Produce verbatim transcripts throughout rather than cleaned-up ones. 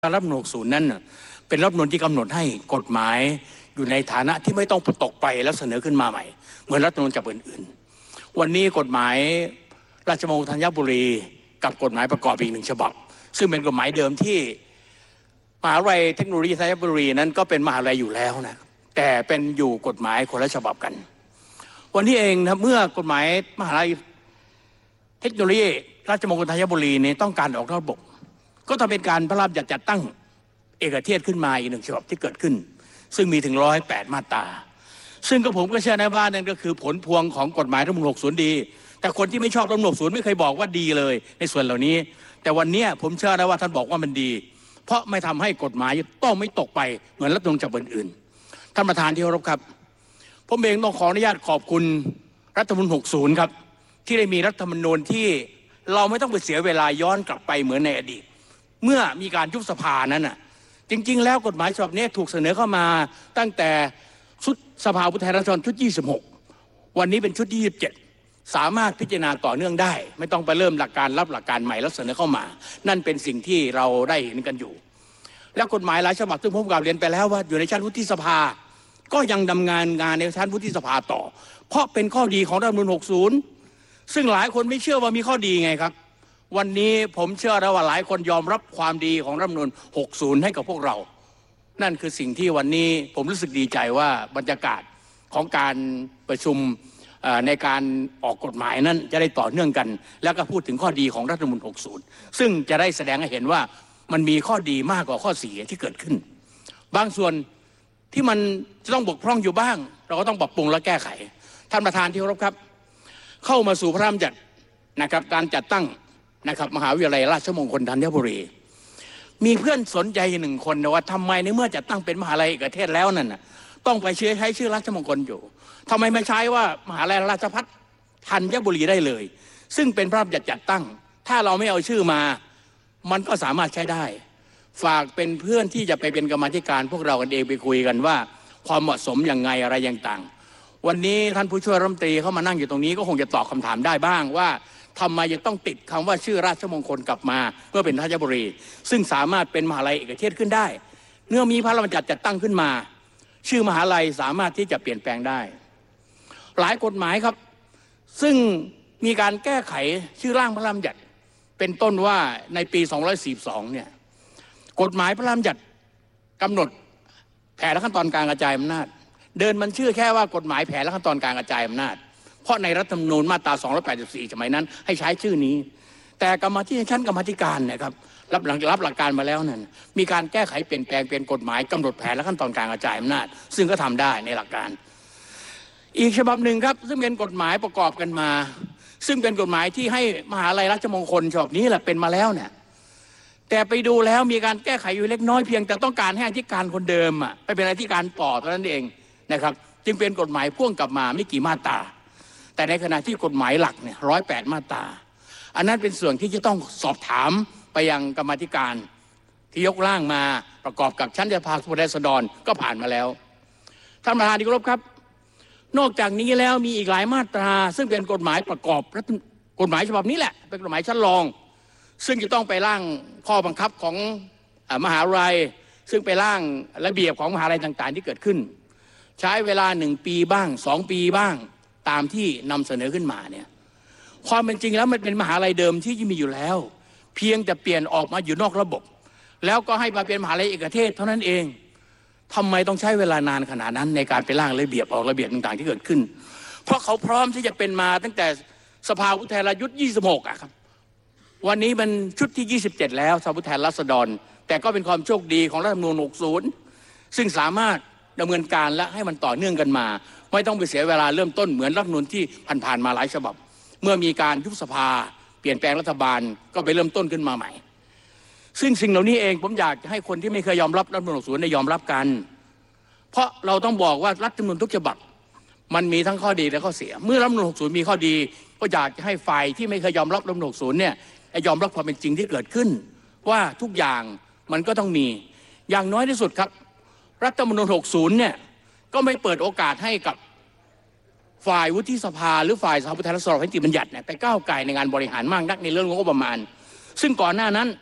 รัฐธรรมนูญหกสิบนั้นเป็นรัฐธรรมนูญที่กำหนดให้กฎหมายอยู่ในฐานะที่ไม่ต้องตกไปแล้วเสนอขึ้นมาใหม่เหมือนรัฐธรรมนูญฉบับอื่นๆวันนี้กฎหมายราชมงคลธัญบุรีกับกฎหมายประกอบอีกหนึ่งฉบับซึ่งเป็นกฎหมายเดิมที่มหาวิทยาลัยเทคโนโลยีธัญบุรีนั้นก็เป็นมหาวิทยาลัยอยู่แล้วนะแต่เป็นอยู่กฎหมายคนละฉบับกันวันนี้เองนะเมื่อกฎหมายมหาวิทยาลัยเทคโนโลยีราชมงคลธัญบุรีนี้ต้องการออกนอกระบบก็ต้องเป็นการพระราชบัญญัติจัดตั้งเอกเทศขึ้นมาอีกหนึ่งฉบับที่เกิดขึ้นซึ่งมีถึงร้อยแปดมาตราซึ่งก็ผมก็เชื่อนะว่านั่นก็คือผลพวงของกฎหมายรัฐธรรมนูญหกสิบดีแต่คนที่ไม่ชอบรัฐธรรมนูญหกสิบไม่เคยบอกว่าดีเลยในส่วนเหล่านี้แต่วันนี้ผมเชื่อนะว่าท่านบอกว่ามันดีเพราะไม่ทำให้กฎหมายต้องไม่ตกไปเหมือนรัฐธรรมนูญฉบับอื่นท่านประธานที่เคารพครับผมเองต้องขออนุญาตขอบคุณรัฐธรรมนูญหกสิบครับที่ได้มีรัฐธรรมนูญที่เราไม่ต้องไปเสียเวลาย้อนกลับไปเหมือนในอดีตเมื่อมีการยุบสภานั้นน่ะจริงๆแล้วกฎหมายฉบับนี้ถูกเสนอเข้ามาตั้งแต่ชุดสภาผู้แทนราษฎรชุดยี่สิบหกวันนี้เป็นชุดยี่สิบเจ็ดสามารถพิจารณาต่อเนื่องได้ไม่ต้องไปเริ่มหลักการรับหลักการใหม่แล้วเสนอเข้ามานั่นเป็นสิ่งที่เราได้เห็นกันอยู่แล้วกฎหมายหลายฉบับซึ่งผมกล่าวเรียนไปแล้วว่าอยู่ในชั้นวุฒิสภาก็ยังดำเนินงานในชั้นวุฒิสภาต่อเพราะเป็นข้อดีของรัฐธรรมนูญหกสิบซึ่งหลายคนไม่เชื่อว่ามีข้อดีไงครับวันนี้ผมเชื่อแล้วว่าหลายคนยอมรับความดีของรัฐธรรมนูญหกสิบให้กับพวกเรานั่นคือสิ่งที่วันนี้ผมรู้สึกดีใจว่าบรรยากาศของการประชุมในการออกกฎหมายนั้นจะได้ต่อเนื่องกันแล้วก็พูดถึงข้อดีของรัฐธรรมนูญหกสิบซึ่งจะได้แสดงให้เห็นว่ามันมีข้อดีมากกว่าข้อเสียที่เกิดขึ้นบางส่วนที่มันจะต้องบกพร่องอยู่บ้างเราก็ต้องปรับปรุงและแก้ไขท่านประธานที่เคารพครับเข้ามาสู่พระราชบัญญัตินะครับการจัดตั้งนะครับมหาวิทยาลัยราชมงคลธัญบุรีมีเพื่อนสนใจหนึ่งคนนะว่าทำไมในเมื่อจัดตั้งเป็นมหาวิทยาลัยเอกเทศแล้วนั่นน่ะต้องไปใช้ชื่อราชมงคลอยู่ทำไมไม่ใช้ว่ามหาวิทยาลัยราชภัฏธัญบุรีได้เลยซึ่งเป็นพระราชบัญญัติจัดตั้งถ้าเราไม่เอาชื่อมามันก็สามารถใช้ได้ฝากเป็นเพื่อนที่จะไปเป็นกรรมาธิการพวกเรากันเองไปคุยกันว่าความเหมาะสมอย่างไงอะไรอย่างต่างวันนี้ท่านผู้ช่วยรัฐมนตรีเข้ามานั่งอยู่ตรงนี้ก็คงจะตอบคำถามได้บ้างว่าทำไมจะต้องติดคำว่าชื่อราชมงคลกลับมาเพื่อเป็นธัญบุรีซึ่งสามารถเป็นมหาลัยเอกเทศขึ้นได้เมื่อมีพระราชบัญญัติจัดตั้งขึ้นมาชื่อมหาลัยสามารถที่จะเปลี่ยนแปลงได้หลายกฎหมายครับซึ่งมีการแก้ไขชื่อร่างพระราชบัญญัติเป็นต้นว่าในปีสองร้อยสี่สิบสองเนี่ยกฎหมายพระราชบัญญัติกำหนดแผนและขั้นตอนการกระจายอำนาจเดินมันชื่อแค่ว่ากฎหมายแผนและขั้นตอนการกระจายอำนาจเพราะในรัฐธรรมนูญมาตราสองร้อยแปดสิบสี่สมัยนั้นให้ใช้ชื่อนี้แต่กรรมธิการชั้นกรรมธิการเนี่ยครับรับหลังรับหลักการมาแล้วนั่นมีการแก้ไขเปลี่ยนแปลงเป็นกฎหมายกำหนดแผนและขั้นตอนการกระจายอำนาจซึ่งก็ทำได้ในหลักการอีกฉบับหนึ่งครับซึ่งเป็นกฎหมายประกอบกันมาซึ่งเป็นกฎหมายที่ให้มหาลัยราชมงคลฉบับนี้แหละเป็นมาแล้วเนี่ยแต่ไปดูแล้วมีการแก้ไขอยู่เล็กน้อยเพียงแต่ต้องการให้อธิการคนเดิมอ่ะไปเป็นอธิการต่อเท่านั้นเองนะครับจึงเป็นกฎหมายพ่วงกลับมาไม่กี่มาตราแต่ในขณะที่กฎหมายหลักเนี่ยร้อยแปดมาตราอันนั้นเป็นส่วนที่จะต้องสอบถามไปยังกรรมาธิการที่ยกร่างมาประกอบกับชั้นสภาผู้แทนราษฎรก็ผ่านมาแล้วท่านประธานที่เคารพครับนอกจากนี้แล้วมีอีกหลายมาตราซึ่งเป็นกฎหมายประกอบกฎหมายฉบับนี้แหละเป็นกฎหมายชั้นรองซึ่งจะต้องไปร่างข้อบังคับของมหาวิทยาลัยซึ่งไปร่างระเบียบของมหาวิทยาลัยต่างๆที่เกิดขึ้นใช้เวลาหนึ่งปีบ้างสองปีบ้างตามที่นำเสนอขึ้นมาเนี่ยความเป็นจริงแล้วมันเป็นมหาลัยเดิมที่มีอยู่แล้วเพียงแต่เปลี่ยนออกมาอยู่นอกระบบแล้วก็ให้มาเป็นมหาลัยเอกเทศเท่านั้นเองทำไมต้องใช้เวลานานขนาดนั้นในการไปร่างระเบียบออกระเบียบต่างๆที่เกิดขึ้นเพราะเขาพร้อมที่จะเป็นมาตั้งแต่สภาผู้แทนราษฎรยี่สิบหกอ่ะครับวันนี้มันชุดที่ยี่สิบเจ็ดแล้วสภาผู้แทนราษฎรแต่ก็เป็นความโชคดีของรัฐธรรมนูญหกสิบซึ่งสามารถดำเนินการและให้มันต่อเนื่องกันมาไม่ต้องไปเสียเวลาเริ่มต้นเหมือนรัฐธรรมนูญที่ผ่านๆมาหลายฉบับเมื่อมีการยุบสภาเปลี่ยนแปลงรัฐบาลก็ไปเริ่มต้นขึ้นมาใหม่ซึ่งสิ่งเหล่านี้เองผมอยากให้คนที่ไม่เคยยอมรับรัฐธรรมนูญหกสิบได้ยอมรับกันเพราะเราต้องบอกว่ารัฐธรรมนูญทุกฉบับมันมีทั้งข้อดีและข้อเสียเมื่อรัฐธรรมนูญหกสิบมีข้อดีก็อยากให้ฝ่ายที่ไม่เคยยอมรับรัฐธรรมนูญหกสิบเนี่ยยอมรับความเป็นจริงที่เกิดขึ้นว่าทุกอย่างมันก็ต้องมีอย่างน้อยที่สุดครับรัฐธรรมนูญหกสิบเนี่ยก็ไม่เปิดโอกาสให้กับฝ่ายวุฒิสภาหรือฝ่ายสภาผู้แทนราษฎรให้นิติบัญญัติเนี่ยไปก้าวไก่ในงานบริหารมากนักในเรื่องงบประมาณซึ่งก่อนหน้านั้น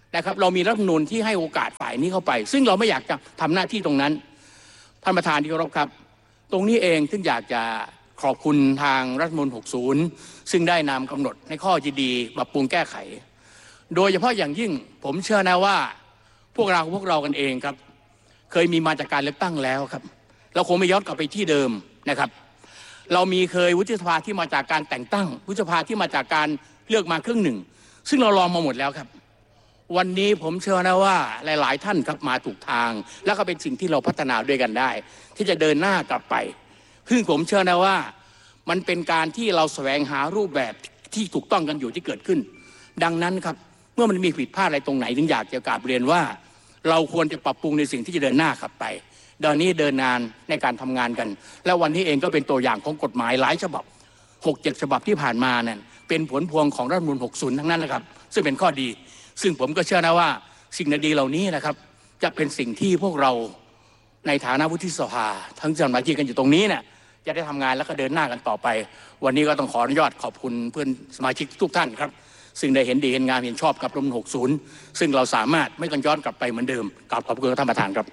นะครับเรามีรัฐธรรมนูญที่ให้โอกาสฝ่ายนี้เข้าไปซึ่งเราไม่อยากจะทำหน้าที่ตรงนั้นท่านประธานที่เคารพครับตรงนี้เองซึ่งอยากจะขอบคุณทางรัฐธรรมนูญหกสิบซึ่งได้นำกำหนดในข้อดีๆปรับปรุงแก้ไขโดยเฉพาะอย่างยิ่งผมเชื่อนะว่าพวกเราพวกเรากันเองครับเคยมีมาจากการเลือกตั้งแล้วครับเราคงไม่ย้อนกลับไปที่เดิมนะครับเรามีเคยวุฒิสภาที่มาจากการแต่งตั้งวุฒิสภาที่มาจากการเลือกมาครึ่งหนึ่งซึ่งเราลองมาหมดแล้วครับวันนี้ผมเชื่อนะว่าหลายๆท่านครับมาถูกทางแล้วก็เป็นสิ่งที่เราพัฒนาด้วยกันได้ที่จะเดินหน้ากลับไปซึ่งผมเชื่อนะว่ามันเป็นการที่เราแสวงหารูปแบบที่ถูกต้องกันอยู่ที่เกิดขึ้นดังนั้นครับเมื่อมันมีผิดพลาดอะไรตรงไหนถึงอยากจะกราบเรียนว่าเราควรจะปรับปรุงในสิ่งที่จะเดินหน้ากลับไปเดี๋ยวนี้เดินนานในการทำงานกันแล้ววันนี้เองก็เป็นตัวอย่างของกฎหมายหลายฉบับหกเจ็ดฉบับที่ผ่านมาเนี่ยเป็นผลพวงของรัฐธรรมนูญหกสิบทั้งนั้นนะครับซึ่งเป็นข้อดีซึ่งผมก็เชื่อนะว่าสิ่งดีเหล่านี้นะครับจะเป็นสิ่งที่พวกเราในฐานะวุฒิสภาทั้งสมาชิกกันอยู่ตรงนี้เนี่ยจะได้ทำงานแล้วก็เดินหน้ากันต่อไปวันนี้ก็ต้องขออนุญาตขอบคุณเพื่อนสมาชิกทุกท่านครับซึ่งได้เห็นดีเห็นงามเห็นชอบกับรัฐธรรมนูญหกสิบซึ่งเราสามารถไม่ต้องย้อนกลับไปเหมือนเดิมกราบขอบคุณท่านประธานครับ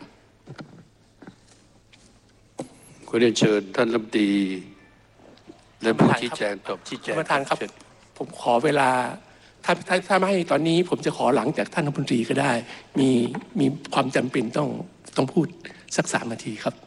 ขอเรียนเชิญท่านรัฐมนตรีและผู้ชี้แจงตอบชี้แจงท่านประธานครับผมขอเวลาถ้าถ้าถ้าไม่ให้ตอนนี้ผมจะขอหลังจากท่านรัฐมนตรีก็ได้มีมีความจำเป็นต้องต้องพูดสักสามนาทีครับ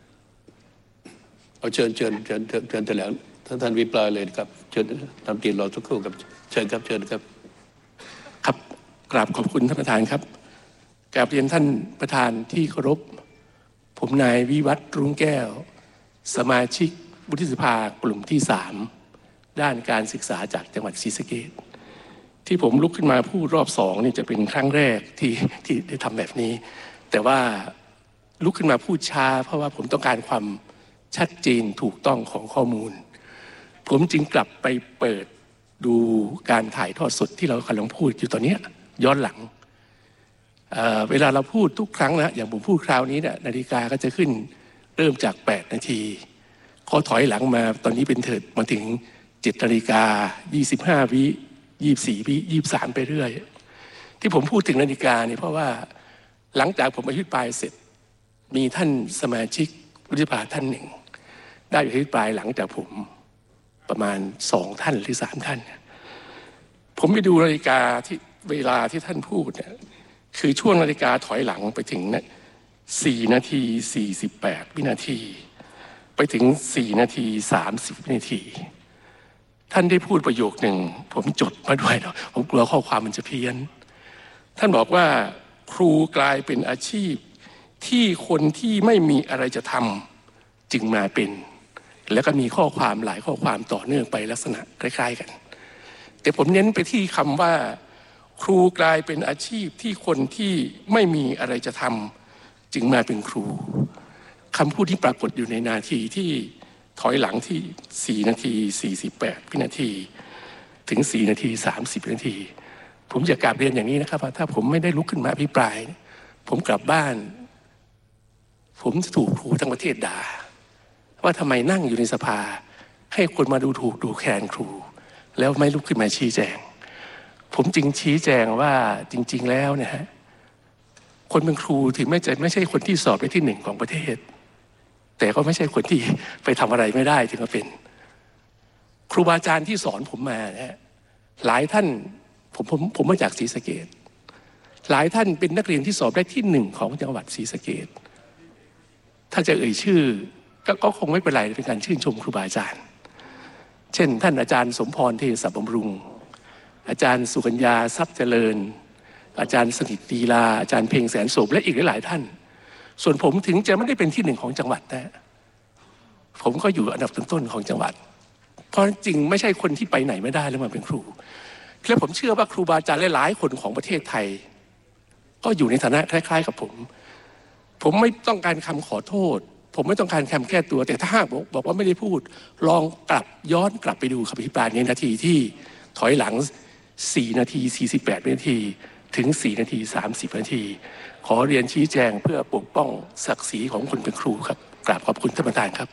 เอาเชิญเชิญเชิญเชิญเชิญแถลงท่านท่านวิปรายเลยครับเชิญทำตีรอสักครู่ครับเชิญครับเชิญครับครับกราบขอบคุณท่านประธานครับกราบเรียนท่านประธานที่เคารพผมนายวิวัฒน์รุ้งแก้วสมาชิกวุฒิสภากลุ่มที่สามด้านการศึกษาจากจังหวัดศรีสะเกษที่ผมลุกขึ้นมาพูดรอบสองนี่จะเป็นครั้งแรกที่ที่ได้ทำแบบนี้แต่ว่าลุกขึ้นมาพูดช้าเพราะว่าผมต้องการความชัดเจนถูกต้องของข้อมูลผมจึงกลับไปเปิดดูการถ่ายทอดสดที่เรากำลังพูดอยู่ตอนนี้ย้อนหลัง เ, เวลาเราพูดทุกครั้งนะอย่างผมพูดคราวนี้เนี่ยนาฬิกาก็จะขึ้นเริ่มจากแปดนาทีพอถอยหลังมาตอนนี้เป็นเถิดมาถึงเจ็ดนาฬิกายี่สิบห้าวิยี่สิบสี่วิยี่สิบสามไปเรื่อยที่ผมพูดถึงนาฬิกาเนี่ยเพราะว่าหลังจากผมอภิปรายเสร็จมีท่านสมาชิกวุฒิสภาท่านหนึ่งได้อภิปรายหลังจากผมประมาณสองท่านหรือสามท่านผมไปดูนาฬิกาที่เวลาที่ท่านพูดเนี่ยคือช่วงนาฬิกาถอยหลังไปถึงสี่นาทีสี่สิบแปดวินาทีไปถึงสี่นาทีสามสิบวินาทีท่านได้พูดประโยคหนึ่งผมจดมาด้วยนะผมกลัวข้อความมันจะเพี้ยนท่านบอกว่าครูกลายเป็นอาชีพที่คนที่ไม่มีอะไรจะทำจึงมาเป็นแล้วก็มีข้อความหลายข้อความต่อเนื่องไปลักษณะคล้ายๆกันแต่ผมเน้นไปที่คำว่าครูกลายเป็นอาชีพที่คนที่ไม่มีอะไรจะทำจึงมาเป็นครูคำพูดที่ปรากฏอยู่ในนาทีที่ถอยหลังที่สี่นาทีสี่สิบแปดวินาทีถึงสี่นาทีสามสิบวินาทีผมจะกราบเรียนอย่างนี้นะครับว่าถ้าผมไม่ได้ลุกขึ้นมาอภิปรายผมกลับบ้านผมจะถูกครูทั้งประเทศด่าว่าทำไมนั่งอยู่ในสภาให้คนมาดูถูกดูแคลนครูแล้วไม่ลุกขึ้นมาชี้แจงผมจึงชี้แจงว่าจริงๆแล้วนะฮะคนเป็นครูถึงแม้จะไม่ใช่คนที่สอบได้ที่หนึ่งของประเทศแต่ก็ไม่ใช่คนที่ไปทำอะไรไม่ได้ถึงมาเป็นครูบาอาจารย์ที่สอนผมมานะฮะหลายท่านผมผมผมมาจากศรีสะเกษหลายท่านเป็นนักเรียนที่สอบได้ที่หนึ่งของจังหวัดศรีสะเกษถ้าจะเอ่ยชื่อก็ก็คงไม่เป็นไรเป็นการชื่นชมครูบาอาจารย์เช่นท่านอาจารย์สมพรเทศบำรุงอาจารย์สุกัญญาทรัพย์เจริญอาจารย์สนิทตีลาอาจารย์เพ็งแสนโสมและอีกหลายๆท่านส่วนผมถึงจะไม่ได้เป็นที่หนึ่งของจังหวัดนะผมก็อยู่อันดับต้นๆของจังหวัดเพราะจริงไม่ใช่คนที่ไปไหนไม่ได้แล้วมาเป็นครูและผมเชื่อว่าครูบาอาจารย์หลายๆคนของประเทศไทยก็อยู่ในฐานะคล้ายๆกับผมผมไม่ต้องการคำขอโทษผมไม่ต้องการคำแก้ตัวแต่ถ้าบอกบอกว่าไม่ได้พูดลองกลับย้อนกลับไปดูคำอภิปรายในนาทีที่ถอยหลังสี่นาทีสี่สิบแปดวินาทีถึงสี่นาทีสามสิบนาทีขอเรียนชี้แจงเพื่อปกป้องศักดิ์ศรีของคนเป็นครูครับกราบขอบคุณท่านประธานครับ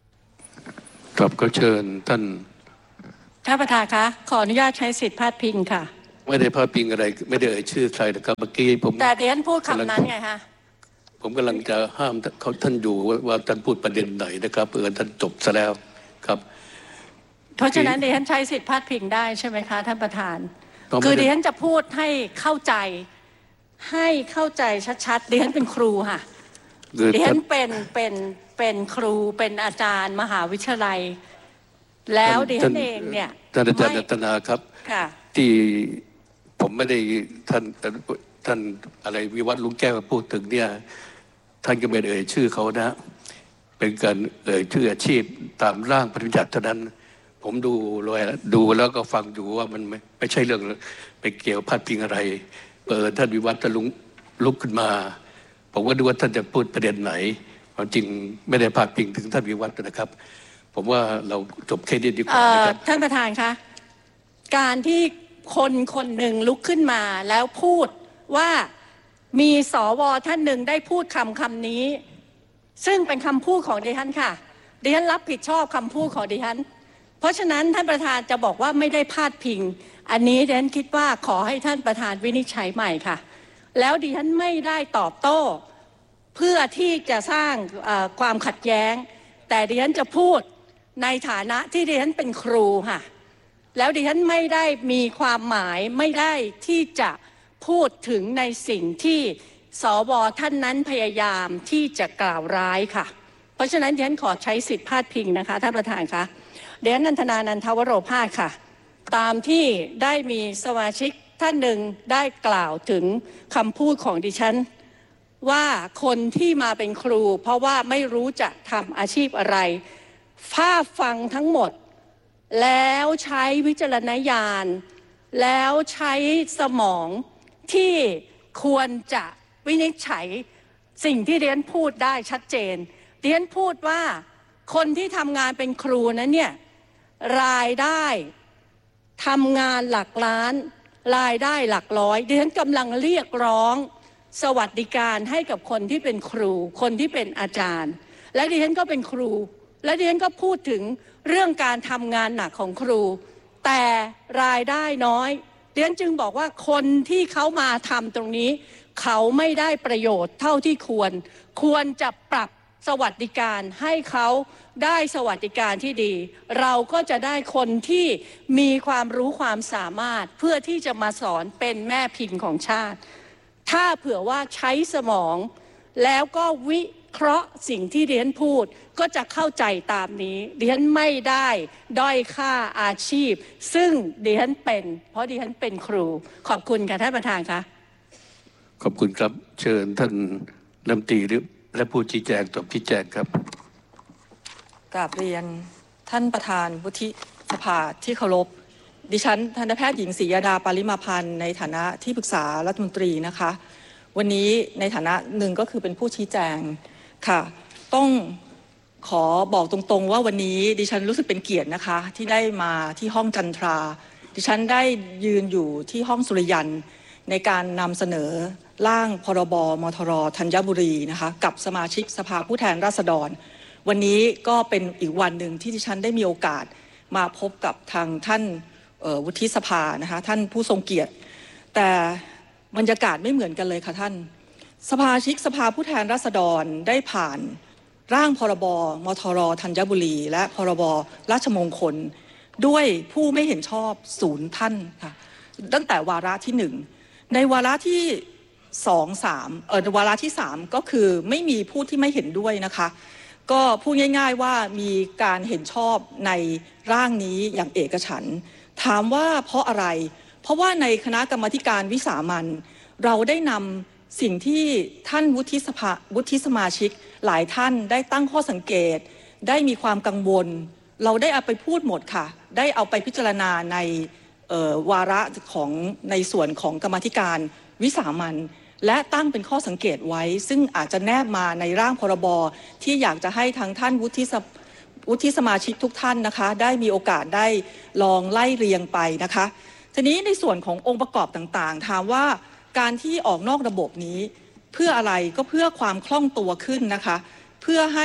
ครับก็เชิญท่านท่านประธานคะขออนุญาตใช้สิทธิพาดพิงค่ะไม่ได้พาดพิงอะไรไม่ได้เอ่ยชื่อใครนะครับเมื่อกี้ผมแต่เดี๋ยวท่านพูดคำนั้นไงคะผมกำลังจะห้ามเขาท่านอยู่ว่าท่านพูดประเด็นไหนนะครับเออท่านจบซะแล้วครับเพราะฉะนั้นดิฉันใช้สิทธิพาดพิงได้ใช่ไหมคะท่านประธานคือดิฉันจะพูดให้เข้าใจให้เข้าใจชัดๆดิฉันเป็นครูค่ะดิฉันเป็นเป็นเป็นครูเป็นอาจารย์มหาวิทยาลัยแล้วดิฉันเองเนี่ยท่านอาจารย์รัตนาครับที่ผมไม่ได้ท่านท่านอะไรวิวัฒน์ลุงแก้วพูดถึงเนี่ยท่านก็ไม่ได้เอ่ยชื่อเขานะเป็นการเอ่ยชื่ออาชีพตามร่างพระราชบัญญัติเท่านั้นผมดูเลยดูแล้วก็ฟังอยู่ว่ามันไม่ไม่ใช่เรื่องไปเกี่ยวพาดพิงอะไรเปิดท่านวิวัฒน์ลุงลุกขึ้นมาผมก็ดูว่าท่านจะพูดประเด็นไหนความจริงไม่ได้พาดพิงถึงท่านวิวัฒน์นะครับผมว่าเราจบแค่นี้ดีกว่านะครับท่านประธานคะการที่คนคนหนึ่งลุกขึ้นมาแล้วพูดว่ามีสวท่านหนึ่งได้พูดคำคำนี้ซึ่งเป็นคำพูดของดิฉันค่ะดิฉันรับผิดชอบคำพูดของดิฉันเพราะฉะนั้นท่านประธานจะบอกว่าไม่ได้พาดพิงอันนี้ดิฉันคิดว่าขอให้ท่านประธานวินิจฉัยใหม่ค่ะแล้วดิฉันไม่ได้ตอบโต้เพื่อที่จะสร้างความขัดแย้งแต่ดิฉันจะพูดในฐานะที่ดิฉันเป็นครูค่ะแล้วดิฉันไม่ได้มีความหมายไม่ได้ที่จะพูดถึงในสิ่งที่สวท่านนั้นพยายามที่จะกล่าวร้ายค่ะเพราะฉะนั้นดิฉันขอใช้สิทธิพาดพิงนะคะท่านประธานคะเดี๋ยวนันทนานันทวโรภาสค่ะตามที่ได้มีสมาชิกท่านหนึ่งได้กล่าวถึงคำพูดของดิฉันว่าคนที่มาเป็นครูเพราะว่าไม่รู้จะทำอาชีพอะไรฟ้าฟังทั้งหมดแล้วใช้วิจารณญาณแล้วใช้สมองที่ควรจะวินิจฉัยสิ่งที่เรียนพูดได้ชัดเจนเรียนพูดว่าคนที่ทำงานเป็นครูนั้นเนี่ยรายได้ทำงานหลักล้านรายได้หลักร้อยเรียนกำลังเรียกร้องสวัสดิการให้กับคนที่เป็นครูคนที่เป็นอาจารย์และดิฉันก็เป็นครูและดิฉันก็พูดถึงเรื่องการทำงานหนักของครูแต่รายได้น้อยดิฉันจึงบอกว่าคนที่เขามาทำตรงนี้เขาไม่ได้ประโยชน์เท่าที่ควรควรจะปรับสวัสดิการให้เขาได้สวัสดิการที่ดีเราก็จะได้คนที่มีความรู้ความสามารถเพื่อที่จะมาสอนเป็นแม่พิมพ์ของชาติถ้าเผื่อว่าใช้สมองแล้วก็วิเคราะห์สิ่งที่ดิฉันพูดก็จะเข้าใจตามนี้ดิฉันไม่ได้ด้อยค่าอาชีพซึ่งดิฉันเป็นเพราะดิฉันเป็นครูขอบคุณค่ะท่านประธานคะขอบคุณครับเชิญท่านรัฐมนตรีและผู้ชี้แจงตอบชี้แจงครับกราบเรียนท่านประธานวุฒิสภาที่เคารพดิฉันทันตแพทย์หญิงศรียดาปาริมาพันธ์ในฐานะที่ปรึกษารัฐมนตรีนะคะวันนี้ในฐานะหนึ่งก็คือเป็นผู้ชี้แจงค่ะต้องขอบอกตรงๆว่าวันนี้ดิฉันรู้สึกเป็นเกียรตินะคะที่ได้มาที่ห้องจันทราดิฉันได้ยืนอยู่ที่ห้องสุริยันในการนำเสนอร่างพรบมทรธัญบุรีนะคะกับสมาชิกสภาผู้แทนราษฎรวันนี้ก็เป็นอีกวันหนึ่งที่ดิฉันได้มีโอกาสมาพบกับทางท่านวุฒิสภานะคะท่านผู้ทรงเกียรติแต่บรรยากาศไม่เหมือนกันเลยค่ะท่านสมาชิกสภาผู้แทนราษฎรได้ผ่านร่างพรบมทรธัญบุรีและพรบราชมงคลด้วยผู้ไม่เห็นชอบศูนย์ท่านค่ะตั้งแต่วาระที่หนึ่งในวาระที่สองสามเออวาระที่สามก็คือไม่มีผู้ที่ไม่เห็นด้วยนะคะก็พูดง่ายๆว่ามีการเห็นชอบในร่างนี้อย่างเอกฉันท์ถามว่าเพราะอะไรเพราะว่าในคณะกรรมาธิการวิสามัญเราได้นำสิ่งที่ท่านวุฒิสภาวุฒิสมาชิกหลายท่านได้ตั้งข้อสังเกตได้มีความกังวลเราได้เอาไปพูดหมดค่ะได้เอาไปพิจารณาในวาระของในส่วนของกรรมาธิการวิสามัญและตั้งเป็นข้อสังเกตไว้ซึ่งอาจจะแนบมาในร่างพรบที่อยากจะให้ทางท่านวุฒิวุฒิสมาชิกทุกท่านนะคะได้มีโอกาสได้ลองไล่เรียงไปนะคะทีนี้ในส่วนขององค์ประกอบต่างๆถามว่าการที่ออกนอกระบบนี้เพื่ออะไรก็เพื่อความคล่องตัวขึ้นนะคะเพื่อให้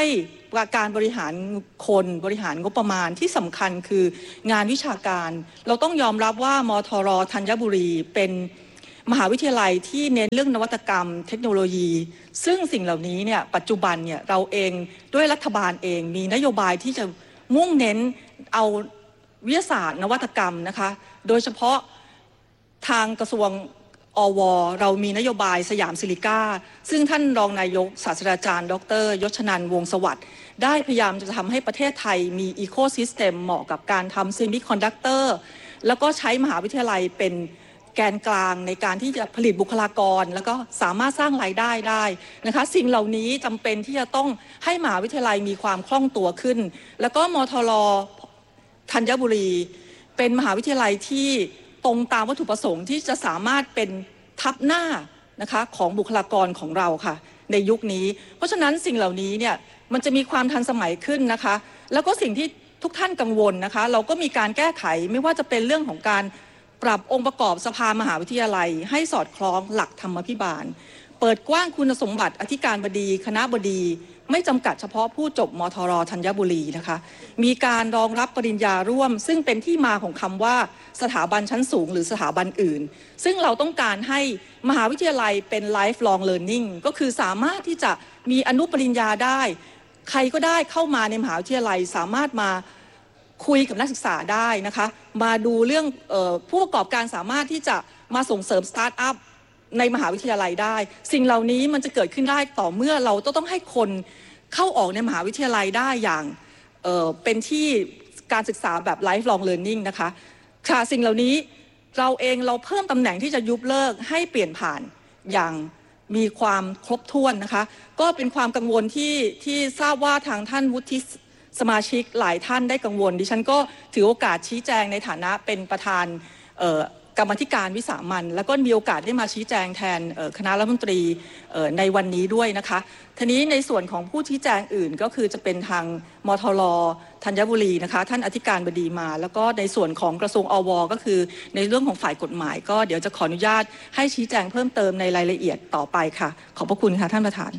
การบริหารคนบริหารงบประมาณที่สำคัญคืองานวิชาการเราต้องยอมรับว่ามทร.ธัญบุรีเป็นมหาวิทยาลัยที่เน้นเรื่องนวัตกรรมเทคโนโลยีซึ่งสิ่งเหล่านี้เนี่ยปัจจุบันเนี่ยเราเองด้วยรัฐบาลเองมีนโยบายที่จะมุ่งเน้นเอาวิทยาศาสตร์นวัตกรรมนะคะโดยเฉพาะทางกระทรวงอวเรามีนโยบายสยามซิลิก้าซึ่งท่านรองนายกศาสตราจารย์ดรยศนันท์วงศ์สวัสดิ์ได้พยายามจะทำให้ประเทศไทยมีอีโคซิสเต็มเหมาะกับการทำเซมิคอนดักเตอร์แล้วก็ใช้มหาวิทยาลัยเป็นแกนกลางในการที่จะผลิตบุคลากรแล้วก็สามารถสร้างรายได้ได้นะคะสิ่งเหล่านี้จำเป็นที่จะต้องให้มหาวิทยาลัยมีความคล่องตัวขึ้นแล้วก็มทร.ธัญบุรีเป็นมหาวิทยาลัยที่ตรงตามวัตถุประสงค์ที่จะสามารถเป็นทับหน้านะคะของบุคลากรของเราค่ะในยุคนี้เพราะฉะนั้นสิ่งเหล่านี้เนี่ยมันจะมีความทันสมัยขึ้นนะคะแล้วก็สิ่งที่ทุกท่านกังวลนะคะเราก็มีการแก้ไขไม่ว่าจะเป็นเรื่องของการปรับองค์ประกอบสภามหาวิทยาลัยให้สอดคล้องหลักธรรมพิบาลเปิดกว้างคุณสมบัติอธิการบดีคณะบดีไม่จำกัดเฉพาะผู้จบมทร.ธัญบุรีนะคะมีการรองรับปริญญาร่วมซึ่งเป็นที่มาของคำว่าสถาบันชั้นสูงหรือสถาบันอื่นซึ่งเราต้องการให้มหาวิทยาลัยเป็น lifelong learning ก็คือสามารถที่จะมีอนุปริญญาได้ใครก็ได้เข้ามาในมหาวิทยาลัยสามารถมาคุยกับนักศึกษาได้นะคะมาดูเรื่องเอ่อผู้ประกอบการสามารถที่จะมาส่งเสริมสตาร์ทอัพในมหาวิทยาลัยได้สิ่งเหล่านี้มันจะเกิดขึ้นได้ต่อเมื่อเราต้องให้คนเข้าออกในมหาวิทยาลัยได้อย่างเอ่อเป็นที่การศึกษาแบบ lifelong learning นะคะค่ะสิ่งเหล่านี้เราเองเราเพิ่มตำแหน่งที่จะยุบเลิกให้เปลี่ยนผ่านอย่างมีความครบถ้วนนะคะก็เป็นความกังวลที่ที่ทราบว่าทางท่านวุฒิสมาชิกหลายท่านได้กังวลดิฉันก็ถือโอกาสชี้แจงในฐานะเป็นประธานเอ่อกรรมธิการวิสามัญแล้วก็มีโอกาสได้มาชี้แจงแทนคณะรัฐมนตรีในวันนี้ด้วยนะคะทีนี้ในส่วนของผู้ชี้แจงอื่นก็คือจะเป็นทางมทร.ธัญบุรีนะคะท่านอธิการบดีมาแล้วก็ในส่วนของกระทรวงอวก็คือในเรื่องของฝ่ายกฎหมายก็เดี๋ยวจะขออนุญาตให้ชี้แจงเพิ่มเติมในรายละเอียดต่อไปค่ะขอบพระคุณค่ะท่านประธาน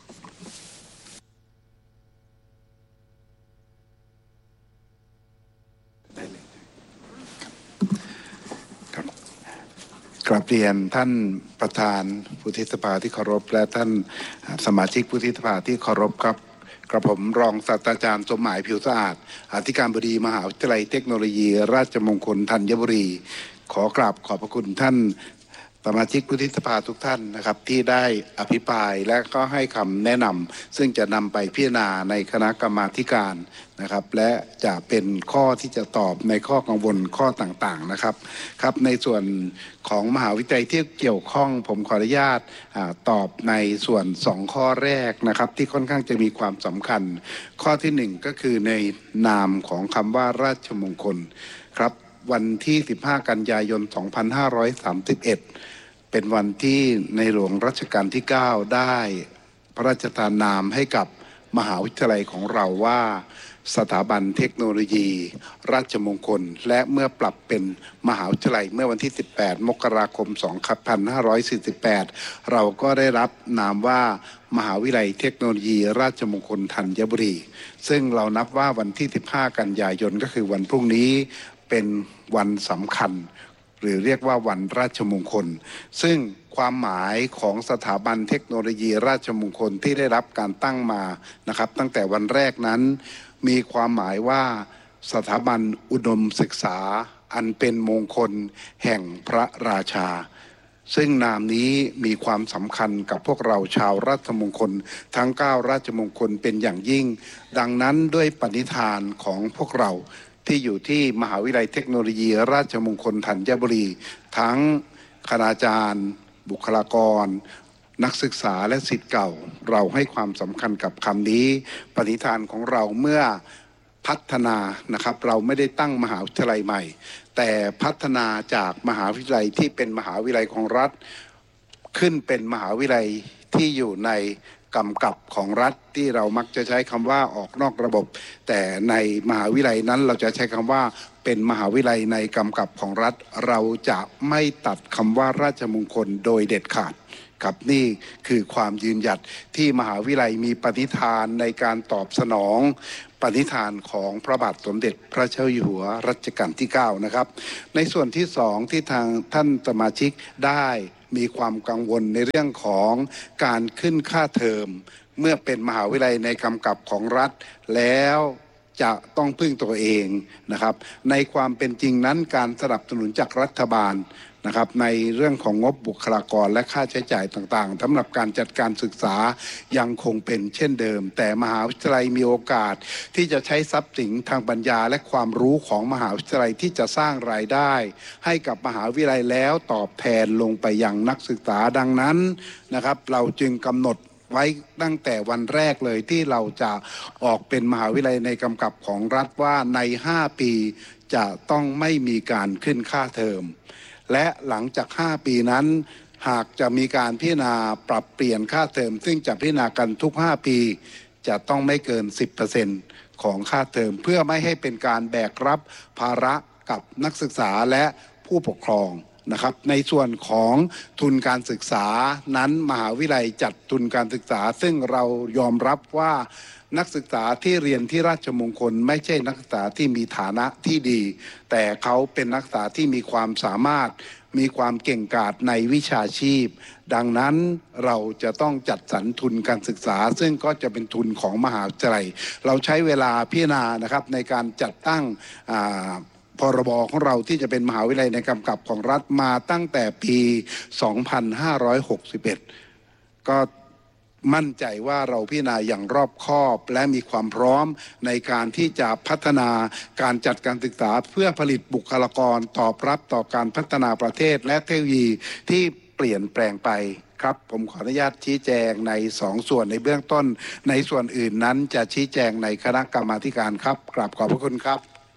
กราบเรียนท่านประธานวุฒิสภาที่เคารพและท่านสมาชิกวุฒิสภาที่เคารพครับกระผมรองศาสตราจารย์สมหมายผิวสะอาดอธิการบดีมหาวิทยาลัยเทคโนโลยีราชมงคลธัญบุรีขอกราบขอบพระคุณท่านสมาชิกวุฒิสภาทุกท่านนะครับที่ได้อภิปรายและก็ให้คำแนะนำซึ่งจะนำไปพิจารณาในคณะกรรมาธิการนะครับและจะเป็นข้อที่จะตอบในข้อกังวลข้อต่างๆนะครับครับในส่วนของมหาวิทยาลัยที่เกี่ยวข้องผมขออนุญาตตอบในส่วนสองข้อแรกนะครับที่ค่อนข้างจะมีความสำคัญข้อที่หนึ่งก็คือในนามของคำว่าราชมงคลครับวันที่สิบห้ากันยายนสองพันห้าร้อยสามสิบเอ็ดเป็นวันที่ในหลวงรัชกาลที่เก้าได้พระราชทานนามให้กับมหาวิทยาลัยของเราว่าสถาบันเทคโนโลยีราชมงคลและเมื่อปรับเป็นมหาวิทยาลัยเมื่อวันที่สิบแปดมกราคมสองพันห้าร้อยสี่สิบแปดเราก็ได้รับนามว่ามหาวิทยาลัยเทคโนโลยีราชมงคลธัญบุรีซึ่งเรานับว่าวันที่สิบห้ากันยายนก็คือวันพรุ่งนี้เป็นวันสำคัญหรือเรียกว่าวันราชมงคลซึ่งความหมายของสถาบันเทคโนโลยีราชมงคลที่ได้รับการตั้งมานะครับตั้งแต่วันแรกนั้นมีความหมายว่าสถาบันอุดมศึกษาอันเป็นมงคลแห่งพระราชาซึ่งนามนี้มีความสำคัญกับพวกเราชาวราชมงคลทั้งเก้าราชมงคลเป็นอย่างยิ่งดังนั้นด้วยปณิธานของพวกเราที่อยู่ที่มหาวิทยาลัยเทคโนโลยีราชมงคลธัญบุรีทั้งคณาจารย์บุคลากรนักศึกษาและศิษย์เก่าเราให้ความสำคัญกับคำนี้ปณิธานของเราเมื่อพัฒนานะครับเราไม่ได้ตั้งมหาวิทยาลัยใหม่แต่พัฒนาจากมหาวิทยาลัยที่เป็นมหาวิทยาลัยของรัฐขึ้นเป็นมหาวิทยาลัยที่อยู่ในกำกับของรัฐที่เรามักจะใช้คำว่าออกนอกระบบแต่ในมหาวิทยาลัยนั้นเราจะใช้คำว่าเป็นมหาวิทยาลัยในกำกับของรัฐเราจะไม่ตัดคำว่าราชมงคลโดยเด็ดขาดครับนี่คือความยืนหยัดที่มหาวิทยาลัยมีปณิธานในการตอบสนองปณิธานของพระบาทสมเด็จพระเจ้าอยู่หัวรัชกาลที่เก้านะครับในส่วนที่สองที่ทางท่านสมาชิกได้มีความกังวลในเรื่องของการขึ้นค่าเทอมเมื่อเป็นมหาวิทยาลัยในกำกับของรัฐแล้วจะต้องพึ่งตัวเองนะครับในความเป็นจริงนั้นการสนับสนุนจากรัฐบาลนะครับในเรื่องของงบบุคลากรและค่าใช้จ่ายต่างๆสำหรับการจัดการศึกษายังคงเป็นเช่นเดิมแต่มหาวิทยาลัยมีโอกาสที่จะใช้ทรัพย์สินทางปัญญาและความรู้ของมหาวิทยาลัยที่จะสร้างรายได้ให้กับมหาวิทยาลัยแล้วตอบแทนลงไปยังนักศึกษาดังนั้นนะครับเราจึงกำหนดไว้ตั้งแต่วันแรกเลยที่เราจะออกเป็นมหาวิทยาลัยในกำกับของรัฐว่าในห้าปีจะต้องไม่มีการขึ้นค่าเทอมและหลังจากห้าปีนั้นหากจะมีการพิจารณาปรับเปลี่ยนค่าเทอมซึ่งจะพิจารณากันทุกห้าปีจะต้องไม่เกิน สิบเปอร์เซ็นต์ ของค่าเทอมเพื่อไม่ให้เป็นการแบกรับภาระกับนักศึกษาและผู้ปกครองนะครับในส่วนของทุนการศึกษานั้นมหาวิทยาลัยจัดทุนการศึกษาซึ่งเรายอมรับว่านักศึกษาที่เรียนที่ราชมงคลไม่ใช่นักศึกษาที่มีฐานะที่ดีแต่เขาเป็นนักศึกษาที่มีความสามารถมีความเก่งกาจในวิชาชีพดังนั้นเราจะต้องจัดสรรทุนการศึกษาซึ่งก็จะเป็นทุนของมหาวิทยาลัยเราใช้เวลาพิจารณานะครับในการจัดตั้งพรบของเราที่จะเป็นมหาวิทยาลัยในกำกับของรัฐมาตั้งแต่ปี สองพันห้าร้อยหกสิบเอ็ด ก็มั่นใจว่าเราพิจารณาอย่างรอบคอบและมีความพร้อมในการที่จะพัฒนาการจัดการศึกษาเพื่อผลิตบุคลากรตอบรับต่อการพัฒนาประเทศและเทคโนโลยีที่เปลี่ยนแปลงไปครับผมขออนุญาตชี้แจงในสองส่วนในเบื้องต้นในส่วนอื่นนั้นจะชี้แจงในคณะกรรมาธิการครับกราบขอบพระคุณครับ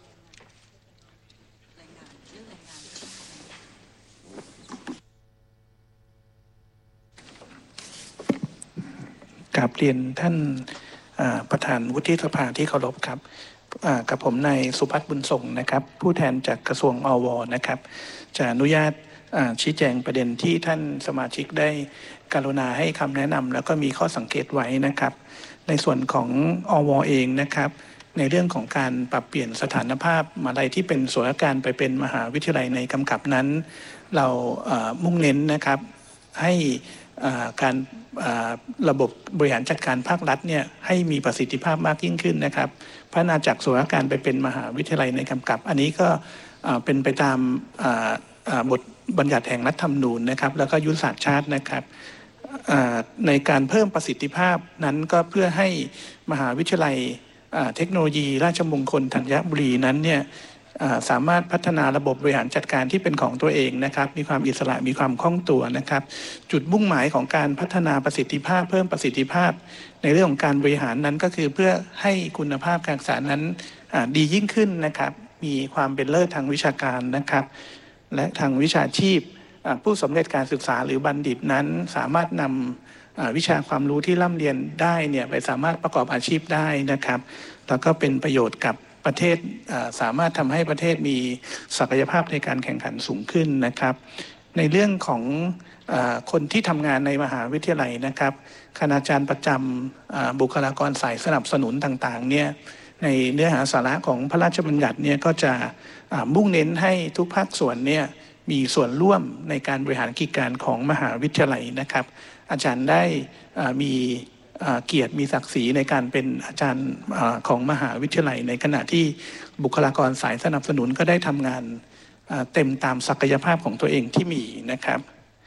กราบเรียนท่านประธานวุฒิสภาที่เคารพครับกับผมนายสุพัฒน์บุญส่งนะครับผู้แทนจากกระทรวงอวนะครับจะอนุญาตชี้แจงประเด็นที่ท่านสมาชิกได้กรุณาให้คำแนะนำแล้วก็มีข้อสังเกตไว้นะครับในส่วนของอวเองนะครับในเรื่องของการปรับเปลี่ยนสถานภาพมหาวิทยาลัยที่เป็นส่วนราชการไปเป็นมหาวิทยาลัยในกำกับนั้นเรามุ่งเน้นนะครับให้การระบบบริหารจัดการภาครัฐเนี่ยให้มีประสิทธิภาพมากยิ่งขึ้นนะครับพัฒนาจากส่วนราชการไปเป็นมหาวิทยาลัยในกำกับอันนี้ก็เป็นไปตามบทบัญญัติแห่งรัฐธรรมนูญนะครับแล้วก็ยุทธศาสตร์ชาตินะครับในการเพิ่มประสิทธิภาพนั้นก็เพื่อให้มหาวิทยาลัยเทคโนโลยีราชมงคลธัญบุรีนั้นเนี่ยสามารถพัฒนาระบบบริหารจัดการที่เป็นของตัวเองนะครับมีความอิสระมีความคล่องตัวนะครับจุดมุ่งหมายของการพัฒนาประสิทธิภาพเพิ่มประสิทธิภาพในเรื่องของการบริหารนั้นก็คือเพื่อให้คุณภาพการศึกษานั้นดียิ่งขึ้นนะครับมีความเป็นเลิศทางวิชาการนะครับและทางวิชาชีพผู้สำเร็จการศึกษาหรือบัณฑิตนั้นสามารถนำวิชาความรู้ที่ร่ำเรียนได้เนี่ยไปสามารถประกอบอาชีพได้นะครับแล้วก็เป็นประโยชน์กับประเทศสามารถทำให้ประเทศมีศักยภาพในการแข่งขันสูงขึ้นนะครับในเรื่องของคนที่ทำงานในมหาวิทยาลัยนะครับคณาจารย์ประจำบุคลากรสายสนับสนุนต่างๆเนี่ยในเนื้อหาสาระของพระราชบัญญัติเนี่ยก็จะมุ่งเน้นให้ทุกภาคส่วนเนี่ยมีส่วนร่วมในการบริหารกิจการของมหาวิทยาลัยนะครับอาจารย์ได้มีเกียรติมีศักดิ์ศรีในการเป็นอาจารย์ของมหาวิทยาลัยในขณะที่บุคลากรสายสนับสนุนก็ได้ทำงานเต็มตามศักยภาพของตัวเองที่มีนะครับ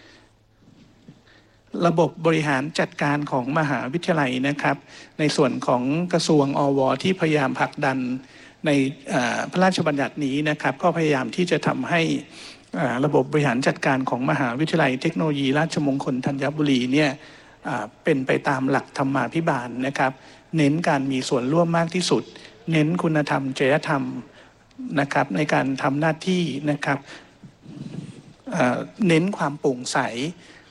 ระบบบริหารจัดการของมหาวิทยาลัยนะครับในส่วนของกระทรวงอวที่พยายามผลักดันในพระราชบัญญัตินี้นะครับก็พยายามที่จะทำให้ระบบบริหารจัดการของมหาวิทยาลัยเทคโนโลยีราชมงคลธัญบุรีเนี่ยเป็นไปตามหลักธรรมาภิบาลนะครับเน้นการมีส่วนร่วมมากที่สุดเน้นคุณธรรมจริยธรรมนะครับในการทำหน้าที่นะครับเน้นความโปร่งใสใ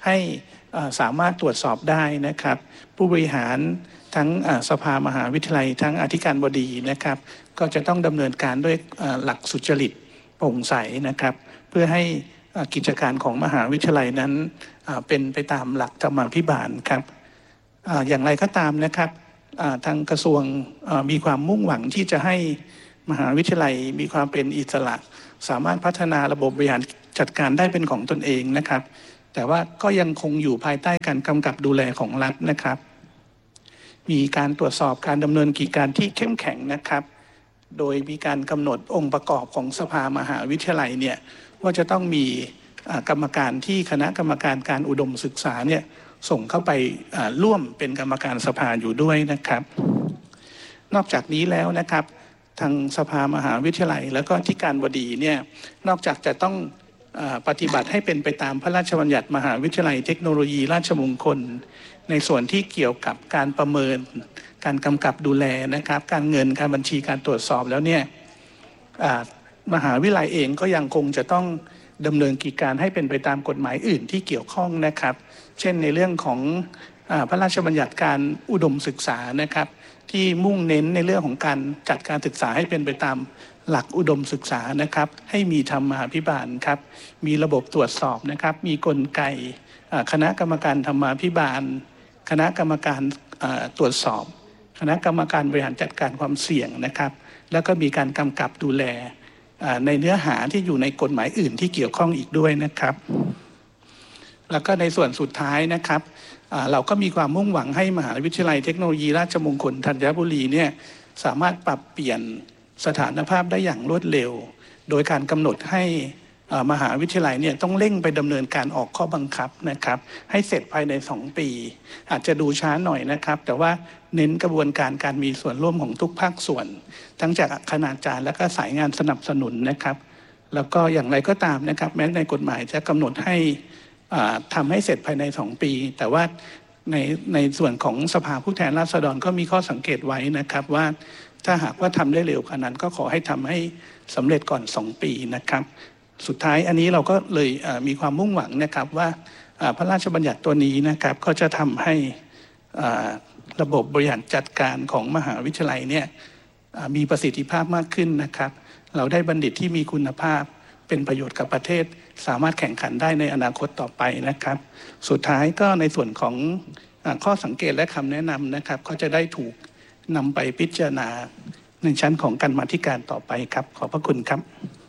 ให้สามารถตรวจสอบได้นะครับผู้บริหารทั้งสภามหาวิทยาลัยทั้งอธิการบดีนะครับก็จะต้องดำเนินการด้วยหลักสุจริตโปร่งใสนะครับเพื่อให้กิจการของมหาวิทยาลัยนั้นเป็นไปตามหลักธรรมาภิบาลครับอย่างไรก็ตามนะครับทางกระทรวงมีความมุ่งหวังที่จะให้มหาวิทยาลัยมีความเป็นอิสระสามารถพัฒนาระบบบริหารจัดการได้เป็นของตนเองนะครับแต่ว่าก็ยังคงอยู่ภายใต้การกำกับดูแลของรัฐนะครับมีการตรวจสอบการดำเนินกิจการที่เข้มแข็งนะครับโดยมีการกำหนดองค์ประกอบของสภามหาวิทยาลัยเนี่ยว่าจะต้องมีกรรมการที่คณะกรรมการการอุดมศึกษาเนี่ยส่งเข้าไปร่วมเป็นกรรมการสภาอยู่ด้วยนะครับนอกจากนี้แล้วนะครับทางสภามหาวิทยาลัยแล้วก็ที่การบดีเนี่ยนอกจากจะต้องปฏิบัติให้เป็นไปตามพระราชบัญญัติมหาวิทยาลัยเทคโนโลยีราชมงคลในส่วนที่เกี่ยวกับการประเมินการกำกับดูแลนะครับการเงินการบัญชีการตรวจสอบแล้วเนี่ยมหาวิทยาลัยเองก็ยังคงจะต้องดำเนินกิจการให้เป็นไปตามกฎหมายอื่นที่เกี่ยวข้องนะครับเช่นในเรื่องของพระราชบัญญัติการอุดมศึกษานะครับที่มุ่งเน้นในเรื่องของการจัดการศึกษาให้เป็นไปตามหลักอุดมศึกษานะครับให้มีธรรมาภิบาลครับมีระบบตรวจสอบนะครับมีกลไกคณะกรรมการธรรมาภิบาลคณะกรรมการตรวจสอบคณะกรรมการบริหารจัดการความเสี่ยงนะครับแล้วก็มีการกำกับดูแลในเนื้อหาที่อยู่ในกฎหมายอื่นที่เกี่ยวข้องอีกด้วยนะครับแล้วก็ในส่วนสุดท้ายนะครับเราก็มีความมุ่งหวังให้มหาวิทยาลัยเทคโนโลยีราชมงคลธัญบุรีเนี่ยสามารถปรับเปลี่ยนสถานภาพได้อย่างรวดเร็วโดยการกำหนดให้มหาวิทยาลัยเนี่ยต้องเร่งไปดำเนินการออกข้อบังคับนะครับให้เสร็จภายในสองปีอาจจะดูช้าหน่อยนะครับแต่ว่าเน้นกระบวนการการมีส่วนร่วมของทุกภาคส่วนทั้งจากคณาจารย์และก็สายงานสนับสนุนนะครับแล้วก็อย่างไรก็ตามนะครับแม้ในกฎหมายจะกำหนดให้ทำให้เสร็จภายในสองปีแต่ว่าในในส่วนของสภาผู้แทนราษฎรก็มีข้อสังเกตไว้นะครับว่าถ้าหากว่าทำได้เร็วขนาดนั้นก็ขอให้ทำให้สำเร็จก่อนสองปีนะครับสุดท้ายอันนี้เราก็เลยมีความมุ่งหวังนะครับว่าพระราชบัญญัติตัวนี้นะครับก็จะทำให้ระบบบริหารจัดการของมหาวิทยาลัยเนี่ยมีประสิทธิภาพมากขึ้นนะครับเราได้บัณฑิตที่มีคุณภาพเป็นประโยชน์กับประเทศสามารถแข่งขันได้ในอนาคตต่อไปนะครับสุดท้ายก็ในส่วนของข้อสังเกตและคำแนะนำนะครับก็จะได้ถูกนำไปพิจารณาในชั้นของกรรมาธิการต่อไปครับขอบพระคุณครับ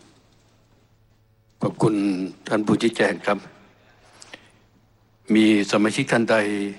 ขอบคุณท่านผู้ชี้แจงครับมีสมาชิกท่านใด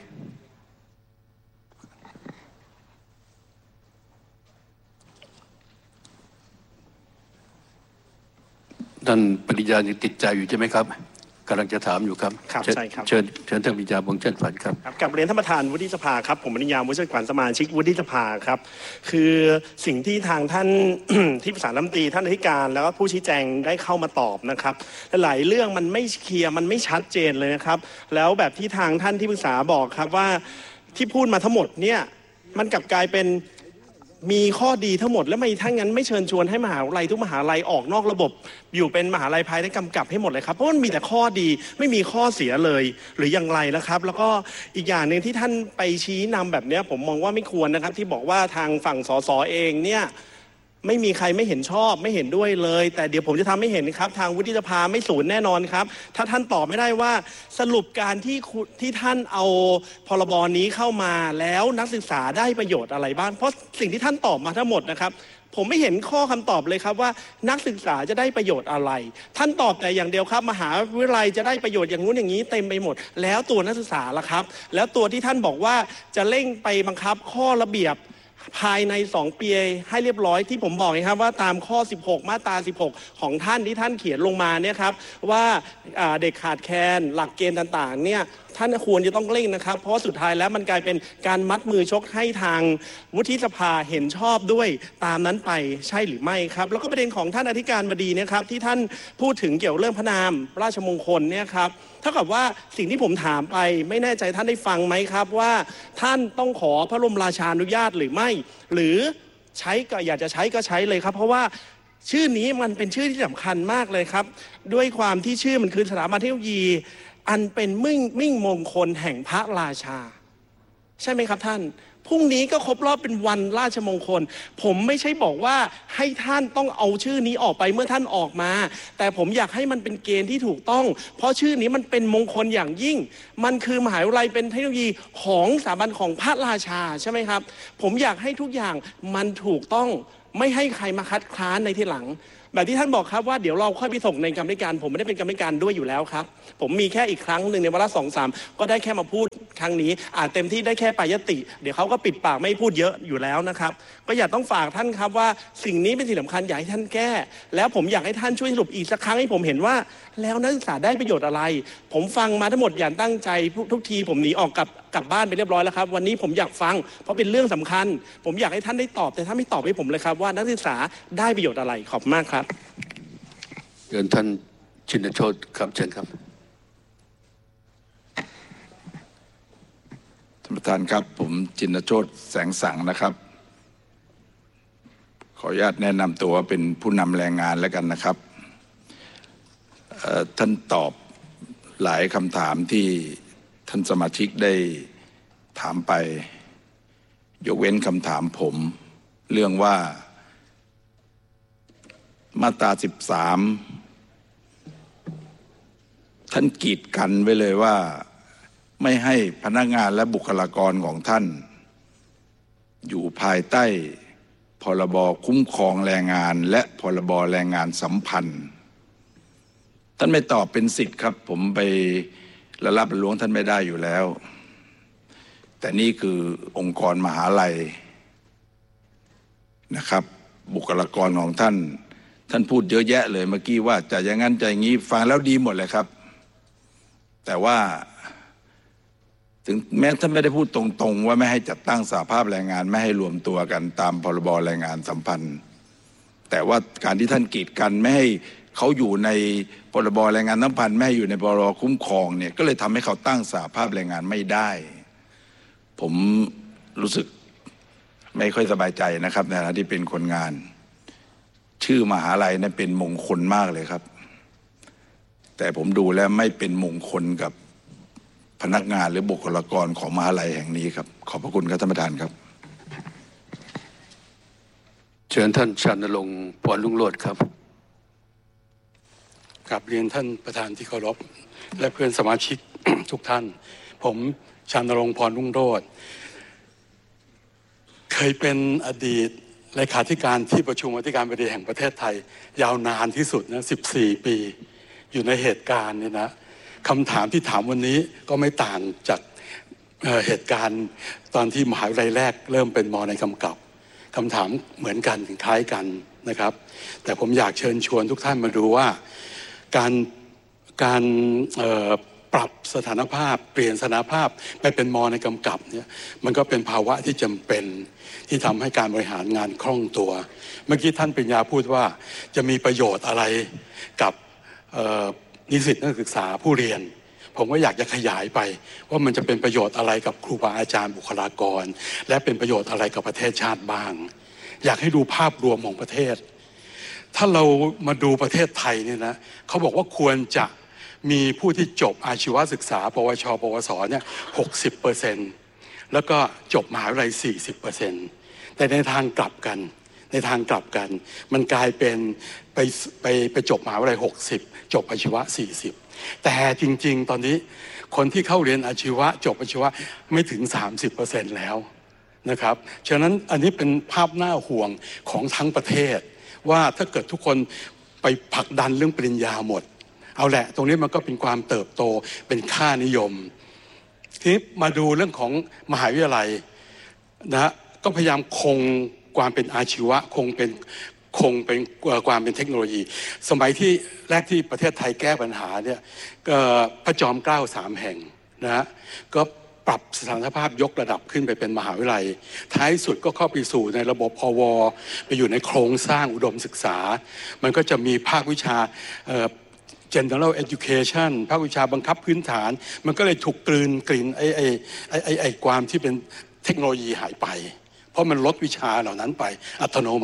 ท่านปริญญายังติดใจอยู่ใช่ไหมครับกำลังจะถามอยู่ครับครับใช่ครับเชิญเชิญท่านปริญญาบงเชิญฝันครับครับกับเรียนท่านประธานวุฒิสภาครับผมปริญญาวุฒิขวัญสมาชิกวุฒิสภาครับคือสิ่งที่ทางท่าน ที่ปรึกษารัฐมนตรีท่านอธิการแล้วก็ผู้ชี้แจงได้เข้ามาตอบนะครับหลายเรื่องมันไม่เคลียร์มันไม่ชัดเจนเลยนะครับแล้วแบบที่ทางท่านที่ปรึกษาบอกครับว่าที่พูดมาทั้งหมดเนี่ยมันกลับกลายเป็นมีข้อดีทั้งหมดแล้วไม่ทั้งนั้นไม่เชิญชวนให้มหาวิทยาลัยทุกมหาวิทยาลัยออกนอกระบบอยู่เป็นมหาวิทยาลัยภายใต้กำกับให้หมดเลยครับเพราะมันมีแต่ข้อดีไม่มีข้อเสียเลยหรืออย่างไรนะครับแล้วก็อีกอย่างหนึ่งที่ท่านไปชี้นำแบบนี้ผมมองว่าไม่ควรนะครับที่บอกว่าทางฝั่งสสเองเนี่ยไม่มีใครไม่เห็นชอบไม่เห็นด้วยเลยแต่เดี๋ยวผมจะทำให้เห็นครับทางวุฒิสภาไม่ศูนย์แน่นอนครับถ้าท่านตอบไม่ได้ว่าสรุปการที่ที่ท่านเอาพรบนี้เข้ามาแล้วนักศึกษาได้ประโยชน์อะไรบ้างเพราะสิ่งที่ท่านตอบมาทั้งหมดนะครับผมไม่เห็นข้อคำตอบเลยครับว่านักศึกษาจะได้ประโยชน์อะไรท่านตอบแต่อย่างเดียวครับมหาวิทยาลัยจะได้ประโยชน์อย่างนู้นอย่างนี้เต็มไปหมดแล้วตัวนักศึกษาล่ะครับแล้วตัวที่ท่านบอกว่าจะเร่งไปบังคับข้อระเบียบภายในสองปีให้เรียบร้อยที่ผมบอกนะครับว่าตามข้อสิบหกมาตราสิบหกของท่านที่ท่านเขียนลงมาเนี่ยครับว่าเด็กขาดแคลนหลักเกณฑ์ต่างๆเนี่ยท่านควรจะต้องเร่งนะครับเพราะสุดท้ายแล้วมันกลายเป็นการมัดมือชกให้ทางวุฒิสภาเห็นชอบด้วยตามนั้นไปใช่หรือไม่ครับแล้วก็ประเด็นของท่านอธิการบดีเนี่ยครับที่ท่านพูดถึงเกี่ยวเรื่องพระนามราชมงคลเนี่ยครับเท่ากับว่าสิ่งที่ผมถามไปไม่แน่ใจท่านได้ฟังไหมครับว่าท่านต้องขอพระบรมราชานุญาตหรือไม่หรือใช้ก็อยากจะใช้ก็ใช้เลยครับเพราะว่าชื่อนี้มันเป็นชื่อที่สำคัญมากเลยครับด้วยความที่ชื่อมันคือสถาบันเทคโนโลยีอันเป็นมิ่งมิ่งมงคลแห่งพระราชาใช่ไหมครับท่านพรุ่งนี้ก็ครบรอบเป็นวันราชมงคลผมไม่ใช่บอกว่าให้ท่านต้องเอาชื่อนี้ออกไปเมื่อท่านออกมาแต่ผมอยากให้มันเป็นเกณฑ์ที่ถูกต้องเพราะชื่อนี้มันเป็นมงคลอย่างยิ่งมันคือมหาวิทยาลัยเป็นเทคโนโลยีของสถาบันของพระราชาใช่ไหมครับผมอยากให้ทุกอย่างมันถูกต้องไม่ให้ใครมาคัดค้านในทีหลังแบบที่ท่านบอกครับว่าเดี๋ยวเราค่อยไปส่งในกรรมธิการผมไม่ได้เป็นกรรมธิการด้วยอยู่แล้วครับผมมีแค่อีกครั้งหนึ่งในวาระสองสามก็ได้แค่มาพูดครั้งนี้อาจเต็มที่ได้แค่ปายติเดี๋ยวเขาก็ปิดปากไม่พูดเยอะอยู่แล้วนะครับก็อยากต้องฝากท่านครับว่าสิ่งนี้เป็นสิ่งสำคัญอยากให้ท่านแก้แล้วผมอยากให้ท่านช่วยสรุปอีกสักครั้งให้ผมเห็นว่าแล้วนักศึกษาได้ประโยชน์อะไรผมฟังมาทั้งหมดอย่างตั้งใจทุกทีผมหนีออกกลับกลับบ้านไปเรียบร้อยแล้วครับวันนี้ผมอยากฟังเพราะเป็นเรื่องสำคัญผมอยากให้ท่านได้ตอบแต่ถ้าไม่ตอบให้ผมเลยครับว่านักศึกษาได้ประโยชน์อะไรขอบมากครับเชิญท่านชินโชติครับเชิญครับท่านประธานครับผมชินโชติแสงสังนะครับขออนุญาตแนะนำตัวเป็นผู้นำแรงงานแล้วกันนะครับท่านตอบหลายคำถามที่ท่านสมาชิกได้ถามไปยกเว้นคำถามผมเรื่องว่ามาตราสิบสามท่านกีดกันไว้เลยว่าไม่ให้พนักงานและบุคลากรของท่านอยู่ภายใต้พรบคุ้มครองแรงงานและพรบแรงงานสัมพันธ์ท่านไม่ตอบเป็นสิทธิ์ครับผมไปละลับละล้วงท่านไม่ได้อยู่แล้วแต่นี่คือองค์กรมหาลัยนะครับบุคลากรของท่านท่านพูดเยอะแยะเลยเมื่อกี้ว่าจะอย่างนั้นจะอย่างนี้ฟังแล้วดีหมดเลยครับแต่ว่าถึงแม้ท่านไม่ได้พูดตรงๆว่าไม่ให้จัดตั้งสหภาพแรงงานไม่ให้รวมตัวกันตามพรบแรงงานสัมพันธ์แต่ว่าการที่ท่านกีดกันไม่ให้เขาอยู่ในพรบแรงงานสัมพันธ์ไม่ให้อยู่ในพรบคุ้มครองเนี่ยก็เลยทำให้เขาตั้งสหภาพแรงงานไม่ได้ผมรู้สึกไม่ค่อยสบายใจนะครับในฐานะที่เป็นคนงานชื่อมหาลัยนั้นเป็นมงคลมากเลยครับแต่ผมดูแล้วไม่เป็นมงคลกับพนักงานหรือบุคลากรของมหาลัยแห่งนี้ครับขอบพระคุณครับท่านประธานครับเชิญท่านชานรงค์พรรุ่งโรจน์ครับกราบเรียนท่านประธานที่เคารพและเพื่อนสมาชิก ทุกท่านผมชานรงค์พรรุ่งโรจน์เคยเป็นอดีตเลขาธิการที่ประชุมอธิการบดีแห่งประเทศไทยยาวนานที่สุดนะสิบสี่ปีอยู่ในเหตุการณ์เนี่ยนะคำถามที่ถามวันนี้ก็ไม่ต่างจากเอ่อเหตุการณ์ตอนที่มหาวิทยาลัยแรกเริ่มเป็นม.ในกำกับคำถามเหมือนกันคล้ายกันนะครับแต่ผมอยากเชิญชวนทุกท่านมาดูว่าการการเอ่อปรับสถานภาพเปลี่ยนสถานภาพไปเป็นม.ในกำกับเนี่ยมันก็เป็นภาวะที่จำเป็นที่ทำให้การบริหารงานคล่องตัวเมื่อกี้ท่านปริญญาพูดว่าจะมีประโยชน์อะไรกับนิสิตนักศึกษาผู้เรียนผมก็อยากจะขยายไปว่ามันจะเป็นประโยชน์อะไรกับครูบาอาจารย์บุคลากรและเป็นประโยชน์อะไรกับประเทศชาติบ้างอยากให้ดูภาพรวมของประเทศถ้าเรามาดูประเทศไทยเนี่ยนะเขาบอกว่าควรจะมีผู้ที่จบอาชีวศึกษาปวชปวสเนี่ยหกสิบเปอร์เซ็นต์แล้วก็จบมหาวิทยาลัยสี่สิบเปอร์เซ็นต์แต่ในทางกลับกันในทางกลับกันมันกลายเป็นไปไปไปจบมหาวิทยาลัยหกสิบจบอาชีวะสี่สิบแต่จริงๆตอนนี้คนที่เข้าเรียนอาชีวะจบอาชีวะไม่ถึง สามสิบเปอร์เซ็นต์ แล้วนะครับฉะนั้นอันนี้เป็นภาพน่าห่วงของทั้งประเทศว่าถ้าเกิดทุกคนไปผลักดันเรื่องปริญญาหมดเอาแหละตรงนี้มันก็เป็นความเติบโตเป็นค่านิยมทีนี้มาดูเรื่องของมหาวิทยาลัยนะก็พยายามคงความเป็นอาชีวะคงเป็นคงเป็นความเป็นเทคโนโลยีสมัยที่แรกที่ประเทศไทยแก้ปัญหาเนี่ยพระจอมเกล้าสามแห่งนะฮะก็ปรับสถานภาพยกระดับขึ้นไปเป็นมหาวิทยาลัยท้ายสุดก็เข้าไปสู่ในระบบพวไปอยู่ในโครงสร้างอุดมศึกษามันก็จะมีภาควิชาgeneral education ภาควิชาบังคับพื้นฐานมันก็เลยถูกกลืนกลืนไอ้ไอ้ไอ้ไอ้ไอ้ความที่เป็นเทคโนโลยีหายไปเพราะมันลดวิชาเหล่านั้นไปอัตโนมัติ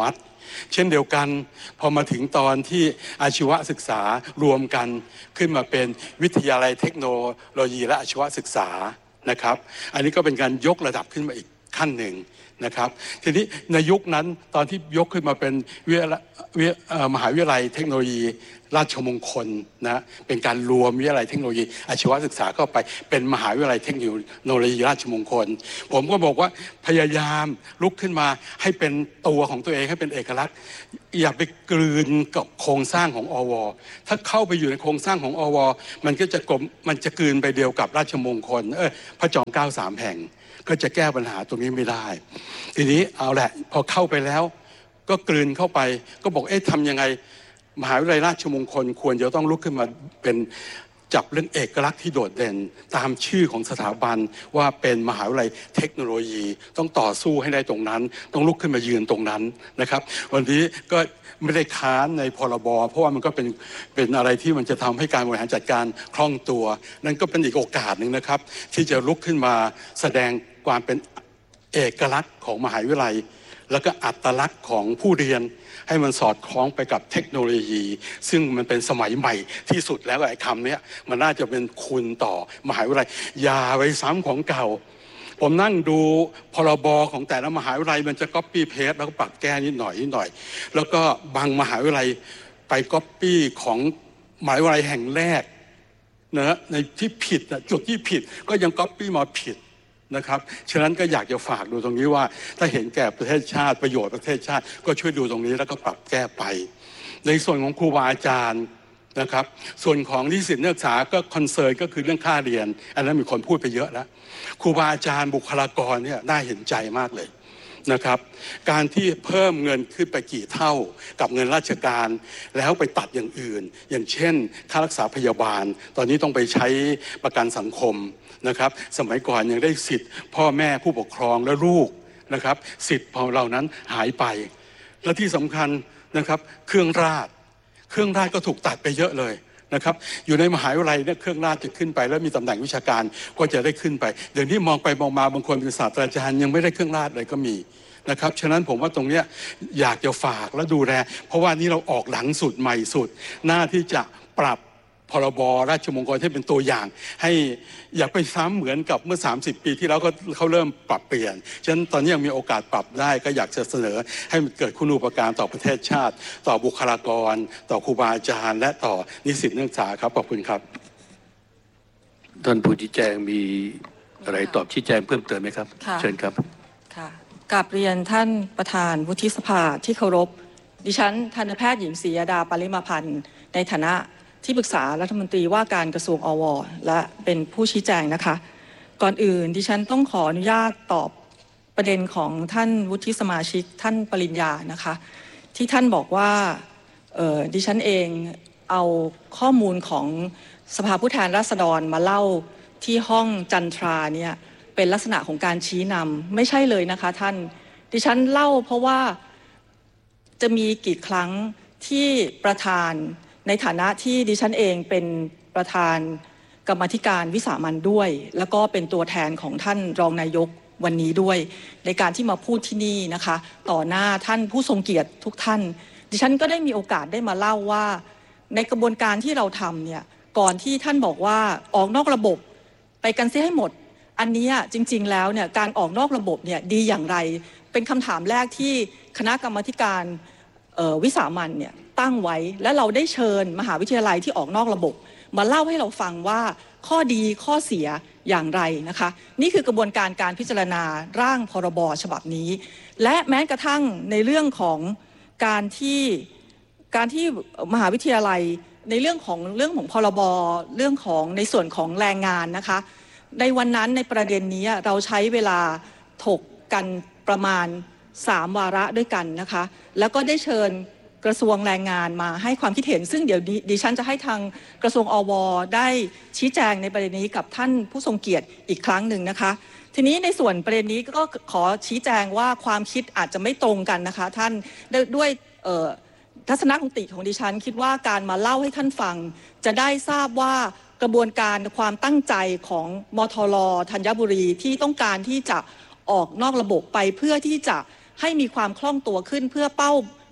เช่นเดียวกันพอมาถึงตอนที่อาชีวศึกษารวมกันขึ้นมาเป็นวิทยาลัยเทคโนโลยีและอาชีวศึกษานะครับอันนี้ก็เป็นการยกระดับขึ้นมาอีกขั้นหนึ่งนะครับทีนี้ในยุคนั้นตอนที่ยกขึ้นมาเป็นมหาวิทยาลัยเทคโนโลยีราชมงคลนะเป็นการรวมวิทยาลัยเทคโนโลยีอาชีวศึกษาเข้าไปเป็นมหาวิทยาลัยเทคโนโลยีราชมงคลผมก็บอกว่าพยายามลุกขึ้นมาให้เป็นตัวของตัวเองให้เป็นเอกลักษณ์อย่าไปกลืนกับโครงสร้างของอวถ้าเข้าไปอยู่ในโครงสร้างของอวมันก็จะกลมมันจะกลืนไปเดียวกับราชมงคลเออพระจอมเกล้าสามแห่งก็จะแก้ปัญหาตรงนี้ไม่ได้ทีนี้เอาแหละพอเข้าไปแล้วก็กลืนเข้าไปก็บอกเอ๊ะทำยังไงมหาวิทยาลัยราชมงคลควรจะต้องลุกขึ้นมาเป็นจับเรื่องเอกลักษณ์ที่โดดเด่นตามชื่อของสถาบันว่าเป็นมหาวิทยาลัยเทคโนโลยีต้องต่อสู้ให้ได้ตรงนั้นต้องลุกขึ้นมายืนตรงนั้นนะครับวันนี้ก็ไม่ได้ค้านในพรบเพราะว่ามันก็เป็นเป็นอะไรที่มันจะทำให้การบริหารจัดการคล่องตัวนั่นก็เป็นอีกโอกาสหนึ่งนะครับที่จะลุกขึ้นมาแสดงความเป็นเอกลักษณ์ของมหาวิทยาลัยแล้วก็อัตลักษณ์ของผู้เรียนให้มันสอดคล้องไปกับเทคโนโลยีซึ่งมันเป็นสมัยใหม่ที่สุดแล้วไอ้คำนี้มันน่าจะเป็นคุณต่อมหาวิทยาลัยอย่าไปซ้ำของเก่าผมนั่งดูพรบของแต่ละมหาวิทยาลัยมันจะก๊อปปี้เพสแล้วก็ปรับแก้นิดหน่อยนิดหน่อยแล้วก็บางมหาวิทยาลัยไปก๊อปปี้ของมหาวิทยาลัยแห่งแรกนะในที่ผิดจุดที่ผิดก็ยังก๊อปปี้มาผิดนะครับฉะนั้นก็อยากจะฝากดูตรงนี้ว่าถ้าเห็นแก่ประเทศชาติประโยชน์ประเทศชาติก็ช่วยดูตรงนี้แล้วก็ปรับแก้ไปในส่วนของครูบาอาจารย์นะครับส่วนของนิสิตนักศึกษาก็คอนเซิร์นก็คือเรื่องค่าเรียนอันนั้นมีคนพูดไปเยอะแล้วครูบาอาจารย์บุคลากรเนี่ยน่าเห็นใจมากเลยนะครับการที่เพิ่มเงินขึ้นไปกี่เท่ากับเงินราชการแล้วไปตัดอย่างอื่นอย่างเช่นค่ารักษาพยาบาลตอนนี้ต้องไปใช้ประกันสังคมนะครับสมัยก่อนยังได้สิทธิ์พ่อแม่ผู้ปกครองและลูกนะครับสิทธิ์ของเรานั้นหายไปและที่สำคัญนะครับเครื่องราชเครื่องราชก็ถูกตัดไปเยอะเลยนะครับอยู่ในมหาวิทยาลัยเนี่ยเครื่องราชจะขึ้นไปแล้วมีตำแหน่งวิชาการก็จะได้ขึ้นไปเดี๋ยวนี้มองไปมองมาบางคนเป็นศาสตราจารย์ยังไม่ได้เครื่องราชเลยก็มีนะครับฉะนั้นผมว่าตรงเนี้ยอยากจะฝากและดูแลเพราะว่านี่เราออกหลังสุดใหม่สุดหน้าที่จะปรับพรบราชมงคลให้เป็นตัวอย่างให้อย่าไปซ้ำเหมือนกับเมื่อสามสิบปีที่แล้วก็เขาเริ่มปรับเปลี่ยนฉะนั้นตอนนี้ยังมีโอกาสปรับได้ก็อยากจะเสนอให้มันเกิดคุณูปการต่อประเทศชาติต่อบุคลากรต่อครูบาอาจารย์และต่อนิสิตนักศึกษาครับขอบคุณครับท่านผู้ชี้แจงมีอะไรตอบชี้แจงเพิ่มเติมไหมครับเชิญครับค่ะกราบเรียนท่านประธานวุฒิสภาที่เคารพดิฉันทันตแพทย์หญิงศรียดาปริมาพันธ์ในฐานะที่ปรึกษารัฐมนตรีว่าการกระทรวงอวและเป็นผู้ชี้แจงนะคะก่อนอื่นดิฉันต้องขออนุญาตตอบประเด็นของท่านวุฒิสมาชิกท่านปริญญานะคะที่ท่านบอกว่าดิฉันเองเอาข้อมูลของสภาผู้แทนราษฎรมาเล่าที่ห้องจันทราเนี่ยเป็นลักษณะของการชี้นำไม่ใช่เลยนะคะท่านดิฉันเล่าเพราะว่าจะมีกี่ครั้งที่ประธานในฐานะที่ดิฉันเองเป็นประธานกรรมาธิการวิสามัญด้วยแล้วก็เป็นตัวแทนของท่านรองนายกวันนี้ด้วยในการที่มาพูดที่นี่นะคะต่อหน้าท่านผู้ทรงเกียรติทุกท่านดิฉันก็ได้มีโอกาสได้มาเล่าว่าในกระบวนการที่เราทำเนี่ยก่อนที่ท่านบอกว่าออกนอกระบบไปกันเสียให้หมดอันนี้จริงๆแล้วเนี่ยการออกนอกระบบเนี่ยดีอย่างไรเป็นคำถามแรกที่คณะกรรมาธิการวิสามัญเนี่ยตั้งไว้และเราได้เชิญมหาวิทยาลัยที่ออกนอกระบบมาเล่าให้เราฟังว่าข้อดีข้อเสียอย่างไรนะคะนี่คือกระบวนการการพิจารณาร่างพรบฉบับนี้และแม้กระทั่งในเรื่องของการที่การที่มหาวิทยาลัยในเรื่องของเรื่องของพรบเรื่องของในส่วนของแรงงานนะคะในวันนั้นในประเด็นนี้เราใช้เวลาถกกันประมาณสามวาระด้วยกันนะคะแล้วก็ได้เชิญกระทรวงแรงงานมาให้ความคิดเห็นซึ่งเดี๋ยวดิฉันจะให้ทางกระทรวงอวได้ชี้แจงในประเด็นนี้กับท่านผู้ทรงเกียรติอีกครั้งหนึ่งนะคะทีนี้ในส่วนประเด็นนี้ก็ขอชี้แจงว่าความคิดอาจจะไม่ตรงกันนะคะท่านด้วยทัศนคติของดิฉันคิดว่าการมาเล่าให้ท่านฟังจะได้ทราบว่ากระบวนการความตั้งใจของมทร.ธัญบุรีที่ต้องการที่จะออกนอกระบบไปเพื่อที่จะให้มีความคล่องตัวขึ้นเพื่อเป้า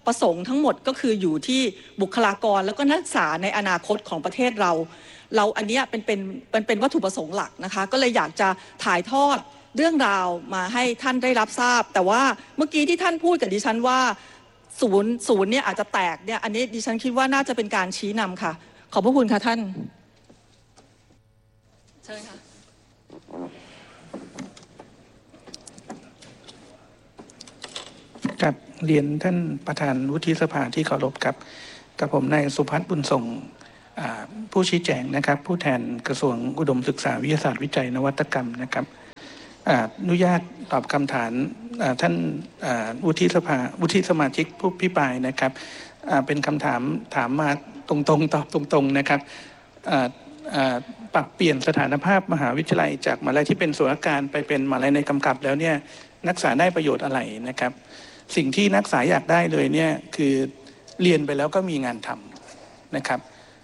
ประสงค์ทั้งหมดก็คืออยู่ที่บุคลากรแล้วก็นักศึกษาในอนาคตของประเทศเราเราอันนี้เป็นเป็นเป็นเป็นวัตถุประสงค์หลักนะคะก็เลยอยากจะถ่ายทอดเรื่องราวมาให้ท่านได้รับทราบแต่ว่าเมื่อกี้ที่ท่านพูดกับดิฉันว่าศูนย์ศูนย์เนี่ยอาจจะแตกเนี่ยอันนี้ดิฉันคิดว่าน่าจะเป็นการชี้นำค่ะขอบพระคุณค่ะท่านเชิญค่ะกับเรียนท่านประธานวุฒิสภาที่เคารพครับกับผมนายสุพัฒน์บุญส่งผู้ชี้แจงนะครับผู้แทนกระทรวงอุดมศึกษาวิทยาศาสตร์วิจัยนวัตกรรมนะครับอนุญาตตอบคำถามท่านวุฒิสภาวุฒิสมาชิกผู้พิปรายนะครับเป็นคำถามถามมาตรงๆตอบตรงๆนะครับปรับเปลี่ยนสถานภาพมหาวิทยาลัยจากมหาวิทยาลัยที่เป็นส่วนราชการไปเป็นมหาวิทยาลัยในกำกับแล้วเนี่ยนักศึกษาได้ประโยชน์อะไรนะครับสิ่งที่นักศึกษาอยากได้เลยเนี่ยคือเรียนไปแล้วก็มีงานทำนะครับ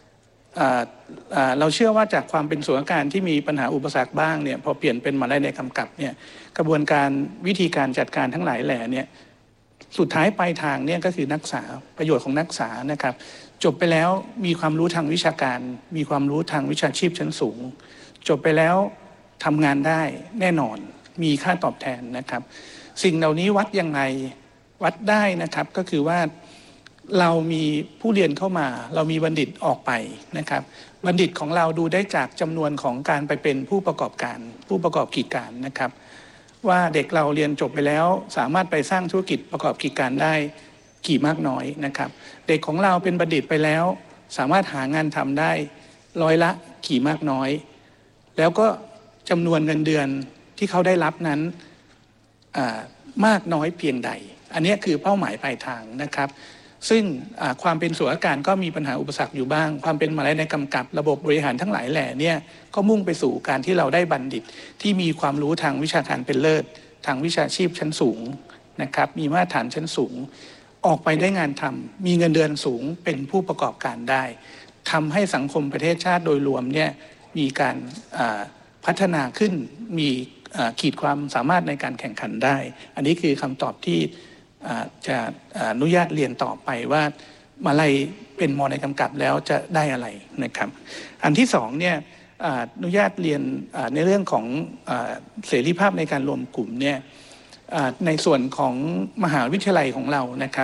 เราเชื่อว่าจากความเป็นส่วนราชการที่มีปัญหาอุปสรรคบ้างเนี่ยพอเปลี่ยนเป็นมหาวิทยาลัยในกำกับเนี่ยกระบวนการวิธีการจัดการทั้งหลายแหล่เนี่ยสุดท้ายปลายทางเนี่ยก็คือนักศึกษาประโยชน์ของนักศึกษานะครับจบไปแล้วมีความรู้ทางวิชาการมีความรู้ทางวิชาชีพชั้นสูงจบไปแล้วทำงานได้แน่นอนมีค่าตอบแทนนะครับสิ่งเหล่านี้วัดยังไงวัดได้นะครับก็คือว่าเรามีผู้เรียนเข้ามาเรามีบัณฑิตออกไปนะครับบัณฑิตของเราดูได้จากจำนวนของการไปเป็นผู้ประกอบการผู้ประกอบกิจการนะครับว่าเด็กเราเรียนจบไปแล้วสามารถไปสร้างธุรกิจประกอบกิจการได้กี่มากน้อยนะครับเด็กของเราเป็นบัณฑิตไปแล้วสามารถหางานทำได้ร้อยละกี่มากน้อยแล้วก็จำนวนเงินเดือนที่เขาได้รับนั้นมากน้อยเพียงใดอันนี้คือเป้าหมายปลายทางนะครับซึ่งความเป็นส่วนราชการก็มีปัญหาอุปสรรคอยู่บ้างความเป็นมหาวิทยาลัยในกำกับระบบบริหารทั้งหลายแหล่เนี่ยก็มุ่งไปสู่การที่เราได้บัณฑิตที่มีความรู้ทางวิชาการเป็นเลิศทางวิชาชีพชั้นสูงนะครับมีมาตรฐานชั้นสูงออกไปได้งานทำมีเงินเดือนสูงเป็นผู้ประกอบการได้ทำให้สังคมประเทศชาติโดยรวมเนี่ยมีการพัฒนาขึ้นมีขีดความสามารถในการแข่งขันได้อันนี้คือคำตอบที่จะอนุญาตเรียนต่อไปว่ามหาวิทยาลัยเป็นม.ในกำกับแล้วจะได้อะไรนะครับอันที่สองเนี่ยอนุญาตเรียนในเรื่องของเสรีภาพในการรวมกลุ่มเนี่ยในส่วนของมหาวิทยาลัยของเรานะครับ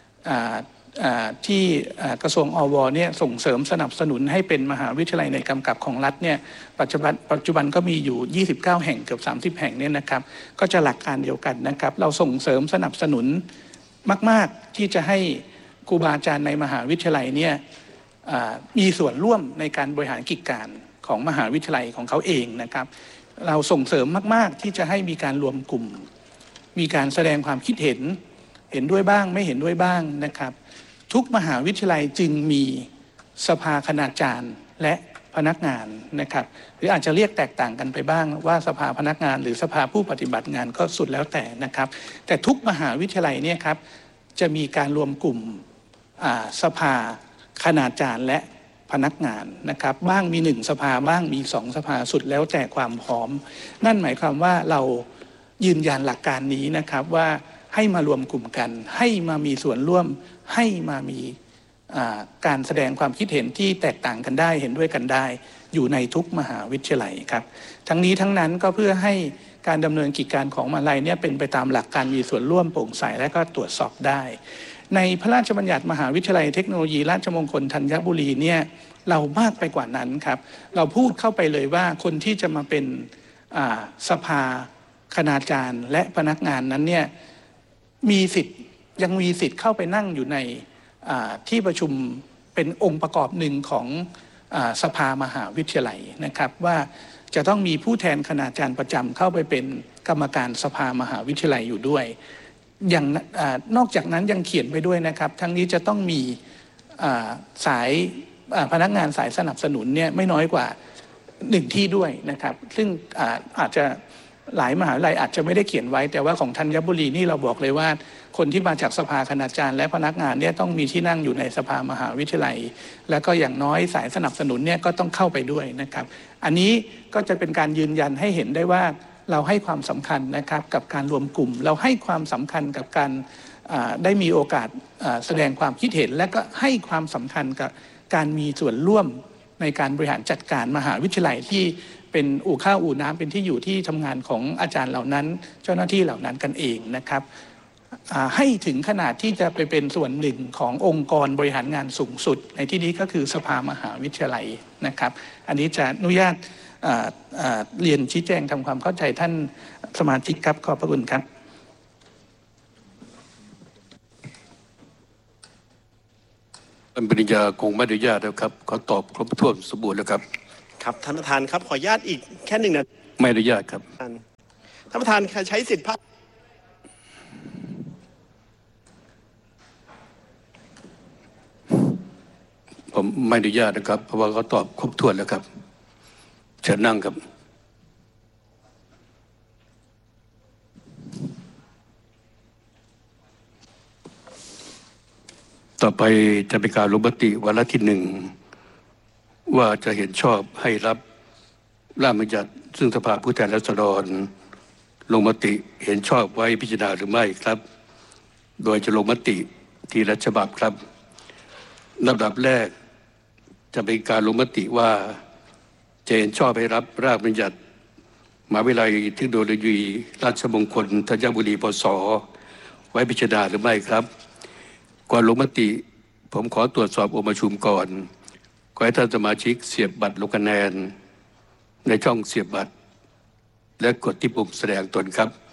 ที่กระทรวงอวเนี่ยส่งเสริมสนับสนุนให้เป็นมหาวิทยาลัยในกำกับของรัฐเนี่ยปัจจุบันปัจจุบันก็มีอยู่ยี่สิบเก้าแห่งเกือบสามสิบแห่งเนี่ยนะครับก็จะหลักการเดียวกันนะครับเราส่งเสริมสนับสนุนมากๆที่จะให้ครูบาอาจารย์ในมหาวิทยาลัยเนี่ยมีส่วนร่วมในการบริหารกิจการของมหาวิทยาลัยของเขาเองนะครับเราส่งเสริมมากๆที่จะให้มีการรวมกลุ่มมีการแสดงความคิดเห็นเห็นด้วยบ้างไม่เห็นด้วยบ้างนะครับทุกมหาวิทยาลัยจึงมีสภาคณาจารย์และพนักงานนะครับหรืออาจจะเรียกแตกต่างกันไปบ้างว่าสภาพนักงานหรือสภาผู้ปฏิบัติงานก็สุดแล้วแต่นะครับแต่ทุกมหาวิทยาลัยเนี่ยครับจะมีการรวมกลุ่มสภาคณาจารย์และพนักงานนะครับบ้างมีหนึ่งสภาบ้างมีสองสภาสุดแล้วแต่ความพร้อมนั่นหมายความว่าเรายืนยันหลักการนี้นะครับว่าให้มารวมกลุ่มกันให้มามีส่วนร่วมให้มามีการแสดงความคิดเห็นที่แตกต่างกันได้เห็นด้วยกันได้อยู่ในทุกมหาวิทยาลัยครับทั้งนี้ทั้งนั้นก็เพื่อให้การดำเนินกิจการของมหาวิทยาลัยเนี่ยเป็นไปตามหลักการมีส่วนร่วมโปร่งใสและก็ตรวจสอบได้ในพระราชบัญญัติมหาวิทยาลัยเทคโนโลยีราชมงคลธัญบุรีเนี่ยเรามากไปกว่านั้นครับเราพูดเข้าไปเลยว่าคนที่จะมาเป็นสภาคณาจารย์และพนักงานนั้นเนี่ยมีสิทธิ์ยังมีสิทธิ์เข้าไปนั่งอยู่ในที่ประชุมเป็นองค์ประกอบหนึ่งของสภามหาวิทยาลัยนะครับว่าจะต้องมีผู้แทนคณาจารย์ประจำเข้าไปเป็นกรรมการสภามหาวิทยาลัยอยู่ด้วยอย่างนอกจากนั้นยังเขียนไปด้วยนะครับทั้งนี้จะต้องมีสายพนักงานสายสนับสนุนเนี่ยไม่น้อยกว่าหนึ่งที่ด้วยนะครับซึ่งอาจจะหลายมหาวิทยาลัยอาจจะไม่ได้เขียนไว้แต่ว่าของธัญบุรีนี่เราบอกเลยว่าคนที่มาจากสภาคณาจารย์และพนักงานเนี่ยต้องมีที่นั่งอยู่ในสภามหาวิทยาลัยแล้วก็อย่างน้อยสายสนับสนุนเนี่ยก็ต้องเข้าไปด้วยนะครับอันนี้ก็จะเป็นการยืนยันให้เห็นได้ว่าเราให้ความสำคัญนะครับกับการรวมกลุ่มเราให้ความสำคัญกับการได้มีโอกาสแสดงความคิดเห็นและก็ให้ความสำคัญกับการมีส่วนร่วมในการบริหารจัดการมหาวิทยาลัยที่เป็นอู่ข้าวอู่น้ำเป็นที่อยู่ที่ทำงานของอาจารย์เหล่านั้นเจ้าหน้าที่เหล่านั้นกันเองนะครับให้ถึงขนาดที่จะไปเป็นส่วนหนึ่งขององค์กรบริหารงานสูงสุดในที่นี้ก็คือสภามหาวิทยาลัยนะครับอันนี้จะอนุญาตเรียนชี้แจงทำความเข้าใจท่านสมาชิกครับขอบพระคุณครับท่านปริญญาคงไม่อนุญาตแล้วครับขอตอบครบถ้วนสมบูรณ์แล้วครับครับท่านประธานครับขออนุญาตอีกแค่หนึ่งนาทีไม่อนุญาตครับท่านประธานใช้สิทธิภาพผมไม่อนุญาตนะครับเพราะว่าเขาตอบครบถ้วนแล้วครับเชิญนั่งครับต่อไปจะเป็นการลงมติวาระที่หนึ่งว่าจะเห็นชอบให้รับร่างบัญญัติซึ่งสภาผู้แทนราษฎรลงมติเห็นชอบไว้พิจารณาหรือไม่ครับโดยจะลงมติทีละฉบับครับลำดับแรกจะเป็นการลงมติว่าจะเห็นชอบให้รับร่างบัญญัติมหาวิทยาลัยเทคโนโลยีราชมงคลธัญบุรีปสไว้พิจารณาหรือไม่ครับก่อนลงมติผมขอตรวจสอบองค์ประชุมก่อนขอให้ท่านสมาชิกเสียบบัตรลงคะแนนในช่องเสียบบัตรและกดที่ปุ่มแสดงตนครับ